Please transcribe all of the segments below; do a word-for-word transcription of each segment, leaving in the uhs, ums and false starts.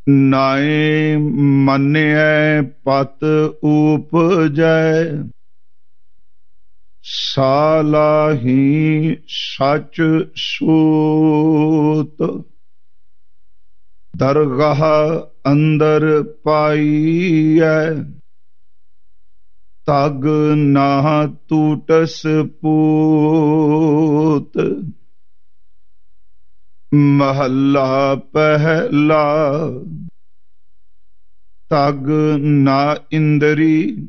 ਨਾਏ ਮੰਨਿਐ ਪਤ ਊਪਜੈ, ਸਾਲਾਹੀ ਸਚ ਸੂਤ। ਦਰਗਾਹ ਅੰਦਰ ਪਾਈਐ, ਤਗ ਨਾ ਟੂਟਸ ਪੂਤ। ਮਹੱਲਾ ਪਹਿਲਾ। ਤਗ ਨਾ ਇੰਦਰੀ,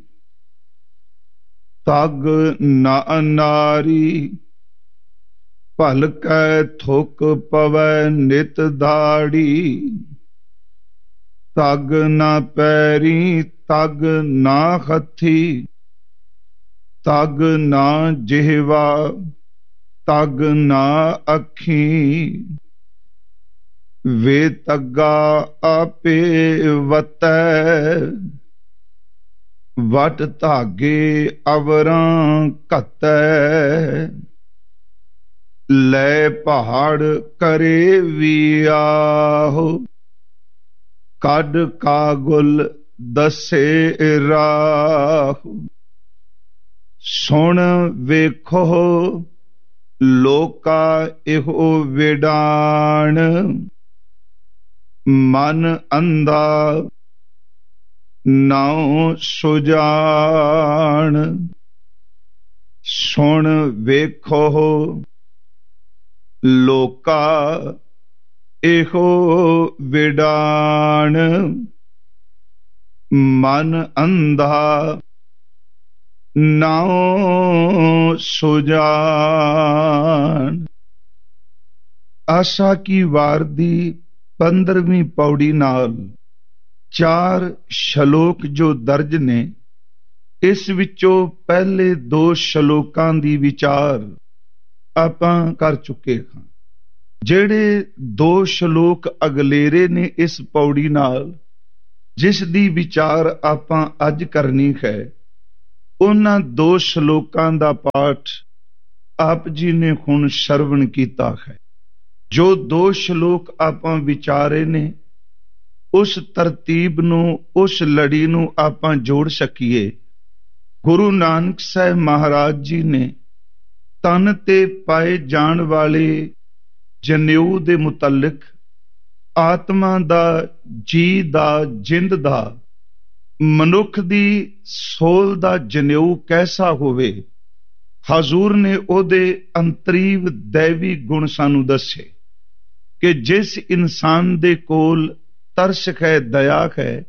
ਤਗ ਨਾ ਨਾਰੀ। ਭਲਕੈ ਥੁਕ ਪਵੈ ਨਿਤ ਦਾੜੀ, ਤਗ ਨਾ ਪੈਰੀ ਤਗ ਨਾ ਹੱਥੀ। ਤਗ ਨਾ ਜਿਹਵਾ ਤਗ ਨਾ ਅੱਖੀ, ਵੇ ਤੱਗਾ ਆਪੇ ਵਤੈ। ਵਟ ਧਾਗੇ ਅਵਰਾਂ ਘਤੈ, ਲੈ ਪਹਾੜ ਕਰੇ ਵਿਆਹੋ। ਕੱਢ ਕਾਗੁਲ ਦਸੇ ਰਾਹ, ਸੁਣ ਵੇਖੋ ਲੋਕਾ ਇਹੋ ਵਿਡਾਣ। ਮਨ ਅੰਧਾ ਨਾਉ ਸੁਜਾਨ, ਸੁਣ ਵੇਖੋ ਲੋਕਾ ਇਹੋ ਵਿਡਾਣ। ਮਨ ਅੰਧਾ ਨਾਉ ਸੁਜਾਨ। ਆਸਾ ਕੀ ਵਾਰ ਦੀ ਪੰਦਰਵੀਂ ਪੌੜੀ ਨਾਲ ਚਾਰ ਸ਼ਲੋਕ ਜੋ ਦਰਜ ਨੇ, ਇਸ ਵਿੱਚੋਂ ਪਹਿਲੇ ਦੋ ਸ਼ਲੋਕਾਂ ਦੀ ਵਿਚਾਰ ਆਪਾਂ ਕਰ ਚੁੱਕੇ ਹਾਂ। ਜਿਹੜੇ ਦੋ ਸ਼ਲੋਕ ਅਗਲੇਰੇ ਨੇ ਇਸ ਪੌੜੀ ਨਾਲ, ਜਿਸ ਦੀ ਵਿਚਾਰ ਆਪਾਂ ਅੱਜ ਕਰਨੀ ਹੈ, ਉਹਨਾਂ ਦੋ ਸ਼ਲੋਕਾਂ ਦਾ ਪਾਠ ਆਪ ਜੀ ਨੇ ਹੁਣ ਸ਼ਰਵਣ ਕੀਤਾ ਹੈ। ਜੋ ਦੋ ਸ਼ਲੋਕ ਆਪਾਂ ਵਿਚਾਰੇ ਨੇ, ਉਸ ਤਰਤੀਬ ਨੂੰ, ਉਸ ਲੜੀ ਨੂੰ ਆਪਾਂ ਜੋੜ ਸਕੀਏ। ਗੁਰੂ ਨਾਨਕ ਸਾਹਿਬ ਮਹਾਰਾਜ ਜੀ ਨੇ ਤਨ ਤੇ ਪਾਏ ਜਾਣ ਵਾਲੇ ਜਨੇਊ ਦੇ ਮੁਤਲਕ, ਆਤਮਾ ਦਾ, ਜੀ ਦਾ, ਜਿੰਦ ਦਾ, ਮਨੁੱਖ ਦੀ ਸੋਲ ਦਾ ਜਨੇਊ ਕੈਸਾ ਹੋਵੇ, ਹਜ਼ੂਰ ਨੇ ਉਹਦੇ ਅੰਤਰੀਵ ਦੈਵੀ ਗੁਣ ਸਾਨੂੰ ਦੱਸੇ ਕਿ ਜਿਸ ਇਨਸਾਨ ਦੇ ਕੋਲ ਤਰਸ ਹੈ, ਦਇਆ ਹੈ।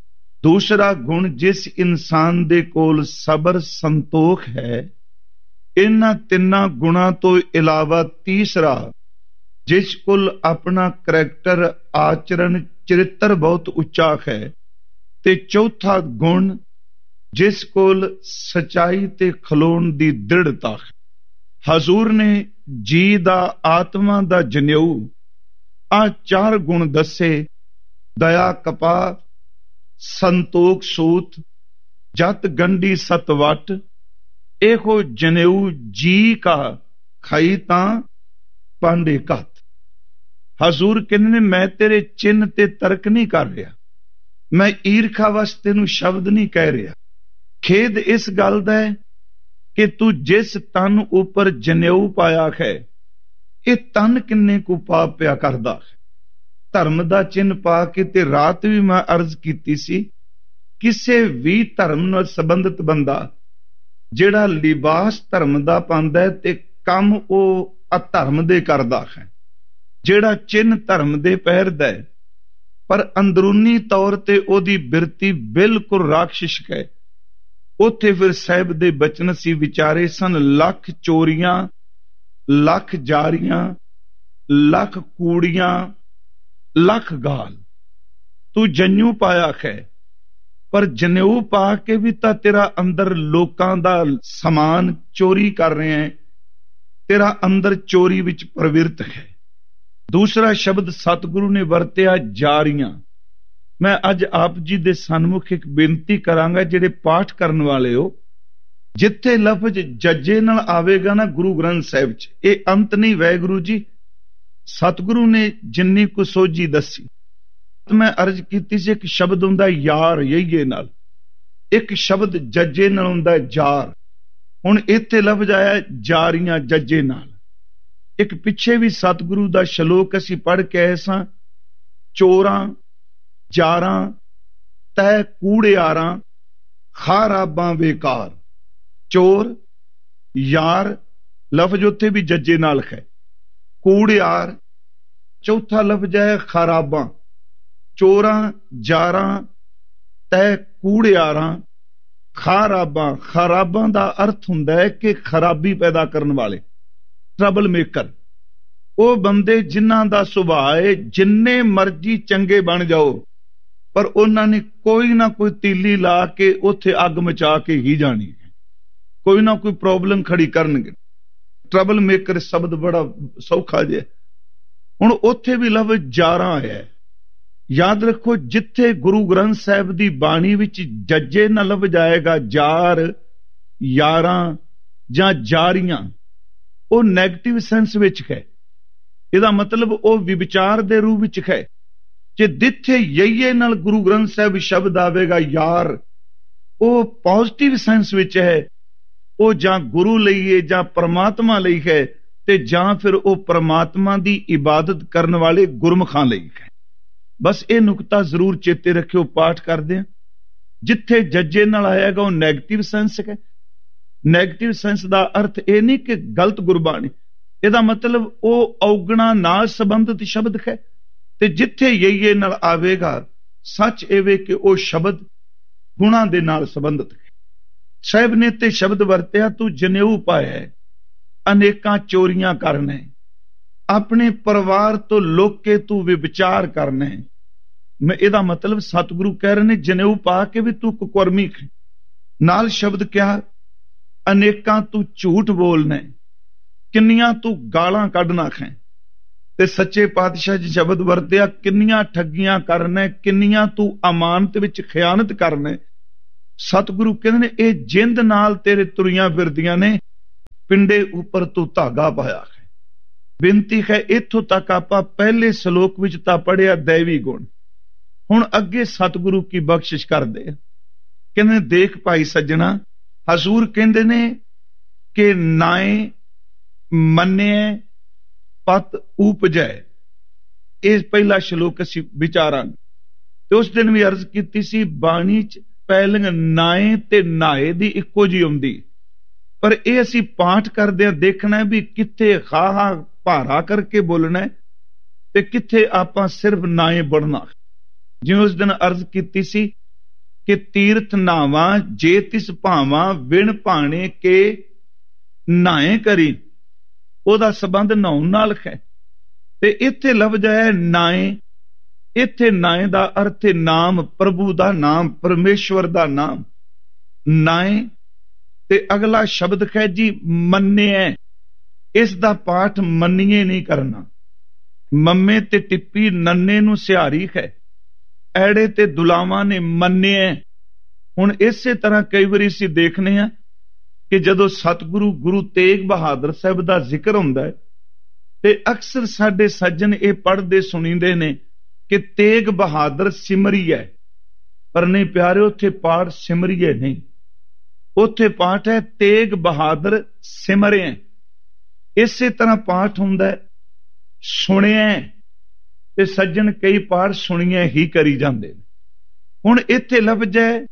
ਦੂਸਰਾ ਗੁਣ, ਜਿਸ ਇਨਸਾਨ ਦੇ ਕੋਲ ਸਬਰ ਸੰਤੋਖ ਹੈ। ਇਹਨਾਂ ਤਿੰਨਾਂ ਗੁਣਾਂ ਤੋਂ ਇਲਾਵਾ ਤੀਸਰਾ, ਜਿਸ ਕੋਲ ਆਪਣਾ ਕਰੈਕਟਰ, ਆਚਰਣ, ਚਰਿੱਤਰ ਬਹੁਤ ਉੱਚਾ ਹੈ। ਤੇ ਚੌਥਾ ਗੁਣ, ਜਿਸ ਕੋਲ ਸਚਾਈ ਤੇ ਖਲੋਣ ਦੀ ਦ੍ਰਿੜਤਾ ਹੈ। ਹਜ਼ੂਰ ਨੇ ਜੀ ਦਾ, ਆਤਮਾ ਦਾ ਜਨੇਊ, ਆਹ ਚਾਰ ਗੁਣ ਦੱਸੇ। ਦਇਆ ਕਪਾ, ਸੰਤੋਖ ਸੂਤ, ਜਤ ਗੰਢੀ ਸਤਵਟ। ਇਹੋ ਜਨੇਊ ਜੀ ਕਾ ਖਾਈ ਤਾਂ ਪਾਂਡੇ ਘਤ। ਹਜ਼ੂਰ ਕਹਿੰਦੇ ਨੇ, ਮੈਂ ਤੇਰੇ ਚਿੰਨ ਤੇ ਤਰਕ ਨਹੀਂ ਕਰ ਰਿਹਾ, ਮੈਂ ਈਰਖਾ ਵਸ ਤੈਨੂੰ ਸ਼ਬਦ ਨਹੀਂ ਕਹਿ ਰਿਹਾ। ਖੇਦ ਇਸ ਗੱਲ ਦਾ ਹੈ ਕਿ ਤੂੰ ਜਿਸ ਤਨ ਉੱਪਰ ਜਨੇਊ ਪਾਇਆ ਹੈ, ਇਹ ਤਨ ਕਿੰਨੇ ਕੁ ਪਾਪ ਪਿਆ ਕਰਦਾ ਹੈ। ਧਰਮ ਦਾ ਚਿੰਨ ਪਾ ਕੇ, ਤੇ ਰਾਤ ਵੀ ਮੈਂ ਅਰਜ਼ ਕੀਤੀ ਸੀ, ਕਿਸੇ ਵੀ ਧਰਮ ਨਾਲ ਸੰਬੰਧਿਤ ਬੰਦਾ ਜਿਹੜਾ ਲਿਬਾਸ ਧਰਮ ਦਾ ਪਾਉਂਦਾ ਤੇ ਕੰਮ ਉਹ ਅਧਰਮ ਦੇ ਕਰਦਾ ਹੈ, ਜਿਹੜਾ ਚਿੰਨ ਧਰਮ ਦੇ ਪਹਿਰਦਾ ਹੈ, ਪਰ ਅੰਦਰੂਨੀ ਤੌਰ ਤੇ ਉਹਦੀ ਬਿਰਤੀ ਬਿਲਕੁਲ ਰਾਖਸ਼ਿਸ਼ ਹੈ। ਉੱਥੇ ਫਿਰ ਸਾਹਿਬ ਦੇ ਬਚਨ ਸੀ, ਵਿਚਾਰੇ ਸਨ, ਲੱਖ ਚੋਰੀਆਂ, ਲੱਖ ਜਾਰੀਆਂ, ਲੱਖ ਕੂੜੀਆਂ, ਲੱਖ ਗਾਲ। ਤੂੰ ਜਨੇਊ ਪਾਇਆ ਹੈ, ਪਰ ਜਨੇਊ ਪਾ ਕੇ ਵੀ ਤਾਂ ਤੇਰਾ ਅੰਦਰ ਲੋਕਾਂ ਦਾ ਸਮਾਨ ਚੋਰੀ ਕਰ ਰਿਹਾ ਹੈ, ਤੇਰਾ ਅੰਦਰ ਚੋਰੀ ਵਿੱਚ ਪ੍ਰਵਿਰਤ ਹੈ। ਦੂਸਰਾ ਸ਼ਬਦ ਸਤਿਗੁਰੂ ਨੇ ਵਰਤਿਆ, ਜਾਰੀਆਂ। ਮੈਂ ਅੱਜ ਆਪ ਜੀ ਦੇ ਸਨਮੁਖ ਇੱਕ ਬੇਨਤੀ ਕਰਾਂਗਾ, ਜਿਹੜੇ ਪਾਠ ਕਰਨ ਵਾਲੇ ਹੋ, ਜਿੱਥੇ ਲਫ਼ਜ਼ ਜੱਜੇ ਨਾਲ ਆਵੇਗਾ ਨਾ ਗੁਰੂ ਗ੍ਰੰਥ ਸਾਹਿਬ 'ਚ, ਇਹ ਅੰਤ ਨਹੀਂ। ਵਾਹਿਗੁਰੂ ਜੀ ਸਤਿਗੁਰੂ ਨੇ ਜਿੰਨੀ ਕੁ ਸੋਝੀ ਦੱਸੀ, मैं अर्ज की सी एक शब्द हुंदा यार यहीए नाल, एक शब्द जज्जे नाल हुंदा जार। हुण इत्थे लफ्ज आया जारियां जज्जे नाल। एक पिछे भी सतगुरु दा शलोक असीं पढ़ के आए सां, चोरां जारां तै कूड़ियारां खाराबां बेकार। चोर यार लफ्ज उत्थे भी जज्जे नाल है, कूड़ियार चौथा लफ्ज है खराबां। चोरां जारां तै कूड़ियारां खराबां। खराबां दा अर्थ हुंदा है कि खराबी पैदा करन वाले, ट्रबल मेकर। ਉਹ ਬੰਦੇ ਜਿਨ੍ਹਾਂ ਦਾ ਸੁਭਾਅ ਹੈ ਜਿੰਨੇ ਮਰਜ਼ੀ ਚੰਗੇ ਬਣ ਜਾਓ, ਪਰ ਉਹਨਾਂ ਨੇ ਕੋਈ ਨਾ ਕੋਈ ਤੀਲੀ ਲਾ ਕੇ ਉੱਥੇ ਅੱਗ ਮਚਾ ਕੇ ਹੀ ਜਾਣੀ ਹੈ, ਕੋਈ ਨਾ ਕੋਈ ਪ੍ਰੋਬਲਮ ਖੜੀ ਕਰਨਗੇ। ਟਰਬਲ ਮੇਕਰ ਸ਼ਬਦ ਬੜਾ ਸੌਖਾ ਜਿਹਾ। ਹੁਣ ਉੱਥੇ ਵੀ ਲਫ਼ਜ਼ ਜਾਰਾਂ ਆਇਆ। ਯਾਦ ਰੱਖੋ, ਜਿੱਥੇ ਗੁਰੂ ਗ੍ਰੰਥ ਸਾਹਿਬ ਦੀ ਬਾਣੀ ਵਿੱਚ ਜੱਜੇ ਨਾ ਲਫ਼ਜ਼ ਆਏਗਾ ਜਾਰ, ਯਾਰਾਂ ਜਾਂ ਜਾਰੀਆਂ, ਉਹ ਨੈਗੇਟਿਵ ਸੈਂਸ ਵਿੱਚ ਹੈ। ਇਹਦਾ ਮਤਲਬ ਉਹ ਵਿਚਾਰ ਦੇ ਰੂਪ ਵਿੱਚ ਹੈ। ਜੇ ਜਿੱਥੇ ਯਈਏ ਨਾਲ ਗੁਰੂ ਗ੍ਰੰਥ ਸਾਹਿਬ ਸ਼ਬਦ ਆਵੇਗਾ ਯਾਰ, ਉਹ ਪੋਜ਼ਿਟਿਵ ਸੈਂਸ ਵਿੱਚ ਹੈ। ਉਹ ਜਾਂ ਗੁਰੂ ਲਈ ਹੈ ਜਾਂ ਪਰਮਾਤਮਾ ਲਈ ਹੈ, ਤੇ ਜਾਂ ਫਿਰ ਉਹ ਪਰਮਾਤਮਾ ਦੀ ਇਬਾਦਤ ਕਰਨ ਵਾਲੇ ਗੁਰਮੁਖਾਂ ਲਈ ਹੈ। ਬਸ ਇਹ ਨੁਕਤਾ ਜ਼ਰੂਰ ਚੇਤੇ ਰੱਖਿਓ ਪਾਠ ਕਰਦੇ ਆ। ਜਿੱਥੇ ਜੱਜੇ ਨਾਲ ਆਏਗਾ ਉਹ ਨੈਗੇਟਿਵ ਸੈਂਸ ਹੈ। ਨੈਗੇਟਿਵ ਸੈਂਸ ਦਾ ਅਰਥ ਇਹ ਨਹੀਂ ਕਿ ਗਲਤ ਗੁਰਬਾਣੀ, ਇਹਦਾ ਮਤਲਬ ਉਹ ਔਗਣਾ ਨਾਲ ਸੰਬੰਧਿਤ ਸ਼ਬਦ ਹੈ। ਤੇ ਜਿੱਥੇ ਯਈਏ ਨਾਲ ਆਵੇਗਾ, ਸੱਚ ਇਹ ਕਿ ਉਹ ਸ਼ਬਦ ਗੁਣਾ ਦੇ ਨਾਲ ਸੰਬੰਧਿਤ ਹੈ। ਸਾਹਿਬ ਨੇ ਤੇ ਸ਼ਬਦ ਵਰਤਿਆ, ਤੂੰ ਜਨੇਊ ਪਾਇਆ ਅਨੇਕਾਂ ਚੋਰੀਆਂ ਕਰਨਾ, ਆਪਣੇ ਪਰਿਵਾਰ ਤੋਂ ਲੁਕ ਕੇ ਤੂੰ ਵਿਚਾਰ ਕਰਨਾ। ਮੈਂ ਇਹਦਾ ਮਤਲਬ ਸਤਿਗੁਰੂ ਕਹਿ ਰਹੇ ਨੇ ਜਨੇਊ ਪਾ ਕੇ ਵੀ ਤੂੰ ਕੁਕਰਮੀ। ਨਾਲ ਸ਼ਬਦ ਕਿਹਾ ਅਨੇਕਾਂ ਤੂੰ ਝੂਠ ਬੋਲਣਾ, ਕਿੰਨੀਆਂ ਤੂੰ ਗਾਲਾਂ ਕੱਢਣਾ ਹੈ। ਤੇ ਸੱਚੇ ਪਾਤਸ਼ਾਹ ਜੀ ਸ਼ਬਦ ਵਰਤਿਆ ਕਿੰਨੀਆਂ ਠੱਗੀਆਂ ਕਰਨਾ, ਕਿੰਨੀਆਂ ਤੂੰ ਅਮਾਨਤ ਵਿੱਚ ਖਿਆਨਤ ਕਰਨਾ। ਸਤਿਗੁਰੂ ਕਹਿੰਦੇ ਨੇ ਇਹ ਜਿੰਦ ਨਾਲ ਤੇਰੇ ਤੁਰੀਆਂ ਫਿਰਦੀਆਂ ਨੇ, ਪਿੰਡੇ ਉੱਪਰ ਤੂੰ ਧਾਗਾ ਪਾਇਆ ਹੈ। ਬੇਨਤੀ ਹੈ, ਇੱਥੋਂ ਤੱਕ ਆਪਾਂ ਪਹਿਲੇ ਸ਼ਲੋਕ ਵਿੱਚ ਤਾਂ ਪੜ੍ਹਿਆ ਦੈਵੀ ਗੁਣ। ਹੁਣ ਅੱਗੇ ਸਤਿਗੁਰੂ ਕੀ ਬਖਸ਼ਿਸ਼ ਕਰਦੇ ਆ। ਕਹਿੰਦੇ ਦੇਖ ਭਾਈ ਸੱਜਣਾ, ਹਜ਼ੂਰ ਕਹਿੰਦੇ ਨੇ ਕਿ ਨਾਏ ਮੰਨਿਐ ਪਤ ਉਪਜੈ। ਇਹ ਪਹਿਲਾ ਸ਼ਲੋਕ ਅਸੀਂ ਵਿਚਾਰਾਂਗੇ। ਤੇ ਉਸ ਦਿਨ ਵੀ ਅਰਜ਼ ਕੀਤੀ ਸੀ, ਬਾਣੀ ਚ ਪਹਿਲਿੰਗ ਨਾਏ ਤੇ ਨਾਏ ਦੀ ਇੱਕੋ ਜਿਹੀ ਆਉਂਦੀ, ਪਰ ਇਹ ਅਸੀਂ ਪਾਠ ਕਰਦੇ ਹਾਂ ਦੇਖਣਾ ਵੀ ਕਿੱਥੇ ਖਾਹਾ ਭਾਰਾ ਕਰਕੇ ਬੋਲਣਾ ਤੇ ਕਿੱਥੇ ਆਪਾਂ ਸਿਰਫ ਨਾਏ ਬਣਨਾ। ਜਿਵੇਂ ਉਸ ਦਿਨ ਅਰਜ਼ ਕੀਤੀ ਸੀ ਕਿ ਤੀਰਥ ਨਾਵਾਂ ਜੇ ਤਿਸ ਭਾਵਾਂ ਵਿਣ ਭਾਣੇ ਕੇ ਨਾਏ ਕਰੀ, ਉਹਦਾ ਸੰਬੰਧ ਨਹਾਉਣ ਨਾਲ ਹੈ। ਤੇ ਇੱਥੇ ਲਫ਼ਜ਼ ਹੈ ਨਾਏ। ਇੱਥੇ ਨਾਏ ਦਾ ਅਰਥ ਹੈ ਨਾਮ, ਪ੍ਰਭੂ ਦਾ ਨਾਮ, ਪਰਮੇਸ਼ਵਰ ਦਾ ਨਾਮ ਨਾਏ। ਤੇ ਅਗਲਾ ਸ਼ਬਦ ਹੈ ਜੀ ਮੰਨਿਐ। ਇਸ ਦਾ ਪਾਠ ਮੰਨੀਏ ਨਹੀਂ ਕਰਨਾ। ਮੰਮੇ ਤੇ ਟਿੱਪੀ ਨੰਨੇ ਨੂੰ ਸਿਹਾਰੀ ਹੈ, ਐੜੇ ਤੇ ਦੁਲਾਵਾਂ ਨੇ ਮੰਨਿਐ। ਹੁਣ ਇਸੇ ਤਰ੍ਹਾਂ ਕਈ ਵਾਰੀ ਅਸੀਂ ਦੇਖਦੇ ਹਾਂ ਕਿ ਜਦੋਂ ਸਤਿਗੁਰੂ ਗੁਰੂ ਤੇਗ ਬਹਾਦਰ ਸਾਹਿਬ ਦਾ ਜ਼ਿਕਰ ਹੁੰਦਾ ਹੈ ਤੇ ਅਕਸਰ ਸਾਡੇ ਸੱਜਣ ਇਹ ਪੜ੍ਹਦੇ ਸੁਣੀਂਦੇ ਨੇ ਕਿ ਤੇਗ ਬਹਾਦਰ ਸਿਮਰੀਐ, ਪਰ ਨਹੀਂ ਪਿਆਰਿਓ, ਉੱਥੇ ਪਾਠ ਸਿਮਰੀਐ ਨਹੀਂ, ਉੱਥੇ ਪਾਠ ਹੈ ਤੇਗ ਬਹਾਦਰ ਸਿਮਰਿਐ। ਇਸੇ ਤਰ੍ਹਾਂ ਪਾਠ ਹੁੰਦਾ ਸੁਣਿਐ, ਤੇ ਸੱਜਣ ਕਈ ਪਾਠ ਸੁਣੀਐ ਹੀ ਕਰੀ ਜਾਂਦੇ ਨੇ। ਹੁਣ ਇੱਥੇ ਲਫ਼ਜ਼ ਹੈ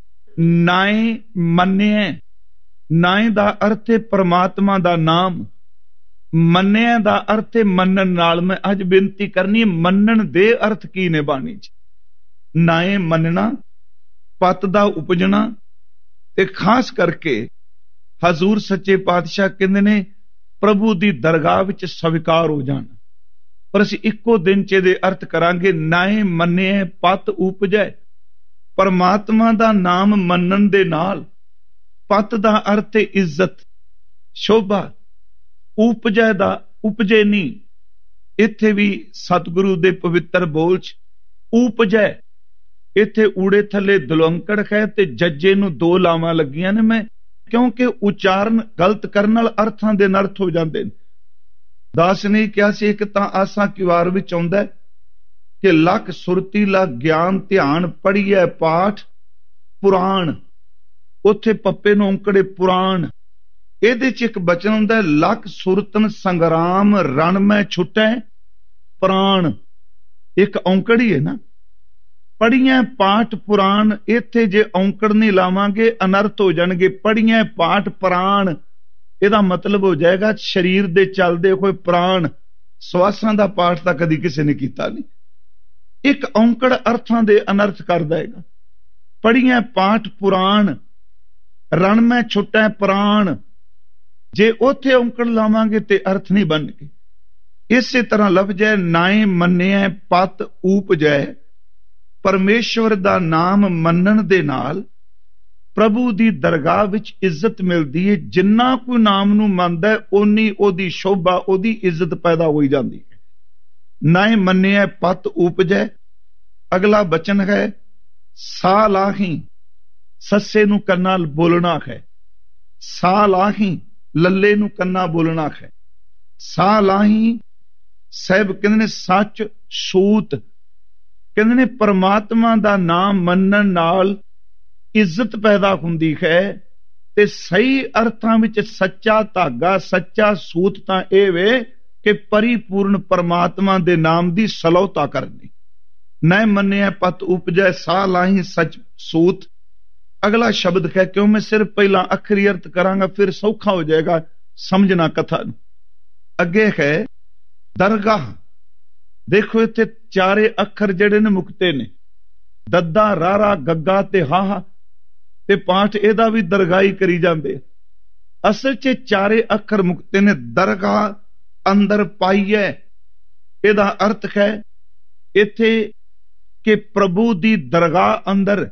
ਨਾਏ ਮੰਨਿਐ। ਨਾਏ ਦਾ ਅਰਥ ਹੈ ਪਰਮਾਤਮਾ ਦਾ ਨਾਮ, ਮੰਨਿਆ ਦਾ ਅਰਥ ਹੈ ਮੰਨਣ ਨਾਲ। ਮੈਂ ਅੱਜ ਬੇਨਤੀ ਕਰਨੀ ਹੈ, ਮੰਨਣ ਦੇ ਅਰਥ ਕੀ ਨੇ ਬਾਣੀ ਚ? ਨਾਏ ਮੰਨਣਾ, ਪਤ ਦਾ ਉਪਜਣਾ, ਤੇ ਖਾਸ ਕਰਕੇ ਹਜ਼ੂਰ ਸੱਚੇ ਪਾਤਸ਼ਾਹ ਕਹਿੰਦੇ ਨੇ ਪ੍ਰਭੂ ਦੀ ਦਰਗਾਹ ਵਿੱਚ ਸਵੀਕਾਰ ਹੋ ਜਾਣਾ। ਪਰ ਅਸੀਂ ਇੱਕੋ ਦਿਨ ਚ ਇਹਦੇ ਅਰਥ ਕਰਾਂਗੇ ਨਾਏ ਮੰਨਿਐ ਪਤ ਉਪਜੈ। ਪਰਮਾਤਮਾ ਦਾ ਨਾਮ ਮੰਨਣ ਦੇ ਨਾਲ ਪਤ ਦਾ ਅਰਥ ਹੈ ਇੱਜ਼ਤ, ਸ਼ੋਭਾ। ਉਪਜੈ ਦਾ ਉਪਜੇ ਨਹੀਂ। ਇੱਥੇ ਵੀ ਸਤਿਗੁਰੂ ਦੇ ਪਵਿੱਤਰ ਬੋਲ ਚ ਉਪਜੈ, ਇੱਥੇ ਊੜੇ ਥੱਲੇ ਦੁਲੰਕੜ ਹੈ ਤੇ ਜੱਜੇ ਨੂੰ ਦੋ ਲਾਵਾਂ ਲੱਗੀਆਂ ਨੇ। ਮੈਂ ਕਿਉਂਕਿ ਉਚਾਰਨ ਗਲਤ ਕਰਨ ਨਾਲ ਅਰਥਾਂ ਦੇ ਅਨਰਥ ਹੋ ਜਾਂਦੇ ਨੇ। ਦਾਸ ਨੇ ਕਿਹਾ ਸੀ ਇੱਕ ਤਾਂ ਆਸਾ ਕਿਵਾਰ ਵਿੱਚ ਆਉਂਦਾ कि लख सुरतीला ज्ञान ध्यान पढ़िए पाठ पुराण, उत्थे पप्पे नूं औंकड़े पुराण। ਇਹਦੇ ਚ ਇੱਕ ਬਚਨ ਹੁੰਦਾ ਲੱਖ ਸੁਰਤਨ ਸੰਗਰਾਮ ਰਣ ਮੈਂ ਛੁੱਟੈ ਪ੍ਰਾਣ। ਇੱਕ ਔਂਕੜ ਹੀ ਹੈ ਨਾ, ਪੜੀਆਂ ਪਾਠ ਪੁਰਾਣ। ਇੱਥੇ ਜੇ ਔਂਕੜ ਨਹੀਂ ਲਾਵਾਂਗੇ ਅਨਰਥ ਹੋ ਜਾਣਗੇ। ਪੜੀਆਂ ਪਾਠ ਪੁਰਾਣ, ਇਹਦਾ ਮਤਲਬ ਹੋ ਜਾਏਗਾ ਸਰੀਰ ਦੇ ਚੱਲਦੇ ਹੋਏ ਪ੍ਰਾਣ। ਸਵਾਸਾਂ ਦਾ ਪਾਠ ਤਾਂ ਕਦੀ ਕਿਸੇ ਨੇ ਕੀਤਾ ਨਹੀਂ। ਇੱਕ ਔਂਕੜ ਅਰਥਾਂ ਦੇ ਅਨਰਥ ਕਰ ਦੇਗਾ। ਪੜੀਆਂ ਪਾਠ ਪੁਰਾਣ ਰਣ ਮੈਂ ਛੁੱਟੈ ਪ੍ਰਾਣ, ਜੇ ਉੱਥੇ ਔਂਕੜ ਲਾਵਾਂਗੇ ਤੇ ਅਰਥ ਨਹੀਂ ਬਣਨਗੇ। ਇਸੇ ਤਰ੍ਹਾਂ ਲਫ਼ਜ਼ੈ ਨਾਏ ਮੰਨਿਐ ਪਤ ਊਪਜੈ। ਪਰਮੇਸ਼ਵਰ ਦਾ ਨਾਮ ਮੰਨਣ ਦੇ ਨਾਲ ਪ੍ਰਭੂ ਦੀ ਦਰਗਾਹ ਵਿੱਚ ਇੱਜ਼ਤ ਮਿਲਦੀ ਹੈ। ਜਿੰਨਾ ਕੋਈ ਨਾਮ ਨੂੰ ਮੰਨਦਾ ਓਨੀ ਉਹਦੀ ਸ਼ੋਭਾ, ਉਹਦੀ ਇੱਜ਼ਤ ਪੈਦਾ ਹੋਈ ਜਾਂਦੀ ਹੈ। ਨਾਏ ਮੰਨਿਐ ਪਤ ਊਪਜੈ। ਅਗਲਾ ਬਚਨ ਹੈ ਸਾ ਲਾਹੀ। ਸੱਸੇ ਨੂੰ ਕੰਨਾਂ ਬੋਲਣਾ ਹੈ। ਸਾ ਲਾਹੀ, ਲੱਲੇ ਨੂੰ ਕੰਨਾ ਬੋਲਣਾ ਹੈ। ਸਾਹ ਲਾਹੀ ਸਾਹਿਬ ਕਹਿੰਦੇ ਨੇ ਸੱਚ ਸੂਤ। ਕਹਿੰਦੇ ਨੇ ਪਰਮਾਤਮਾ ਦਾ ਨਾਮ ਮੰਨਣ ਨਾਲ ਇੱਜ਼ਤ ਪੈਦਾ ਹੁੰਦੀ ਹੈ। ਤੇ ਸਹੀ ਅਰਥਾਂ ਵਿੱਚ ਸੱਚਾ ਧਾਗਾ, ਸੱਚਾ ਸੂਤ ਤਾਂ ਇਹ ਵੇ ਕਿ ਪਰਿਪੂਰਨ ਪਰਮਾਤਮਾ ਦੇ ਨਾਮ ਦੀ ਸਲੌਤਾ ਕਰਨੀ। ਨੈ ਮੰਨਿਆ ਪਤ ਉਪਜੈ ਸਾਹ ਲਾਹੀ ਸੱਚ ਸੂਤ। ਅਗਲਾ ਸ਼ਬਦ ਹੈ, ਕਿਉਂ ਮੈਂ ਸਿਰਫ ਪਹਿਲਾਂ ਅੱਖਰੀ ਅਰਥ ਕਰਾਂਗਾ ਫਿਰ ਸੌਖਾ ਹੋ ਜਾਏਗਾ ਸਮਝਣਾ ਕਥਾ ਨੂੰ। ਅੱਗੇ ਹੈ ਦਰਗਾਹ। ਦੇਖੋ ਇੱਥੇ ਚਾਰੇ ਅੱਖਰ ਜਿਹੜੇ ਨੇ ਮੁਕਤੇ ਨੇ, ਦੱਦਾ ਰਾਰਾ ਗੱਗਾ ਤੇ ਹਾਹਾ, ਤੇ ਪਾਠ ਇਹਦਾ ਵੀ ਦਰਗਾਹੀ ਕਰੀ ਜਾਂਦੇ। ਅਸਲ 'ਚ ਚਾਰੇ ਅੱਖਰ ਮੁਕਤੇ ਨੇ। ਦਰਗਾਹ ਅੰਦਰ ਪਾਈਐ, ਇਹਦਾ ਅਰਥ ਹੈ ਇੱਥੇ ਕਿ ਪ੍ਰਭੂ ਦੀ ਦਰਗਾਹ ਅੰਦਰ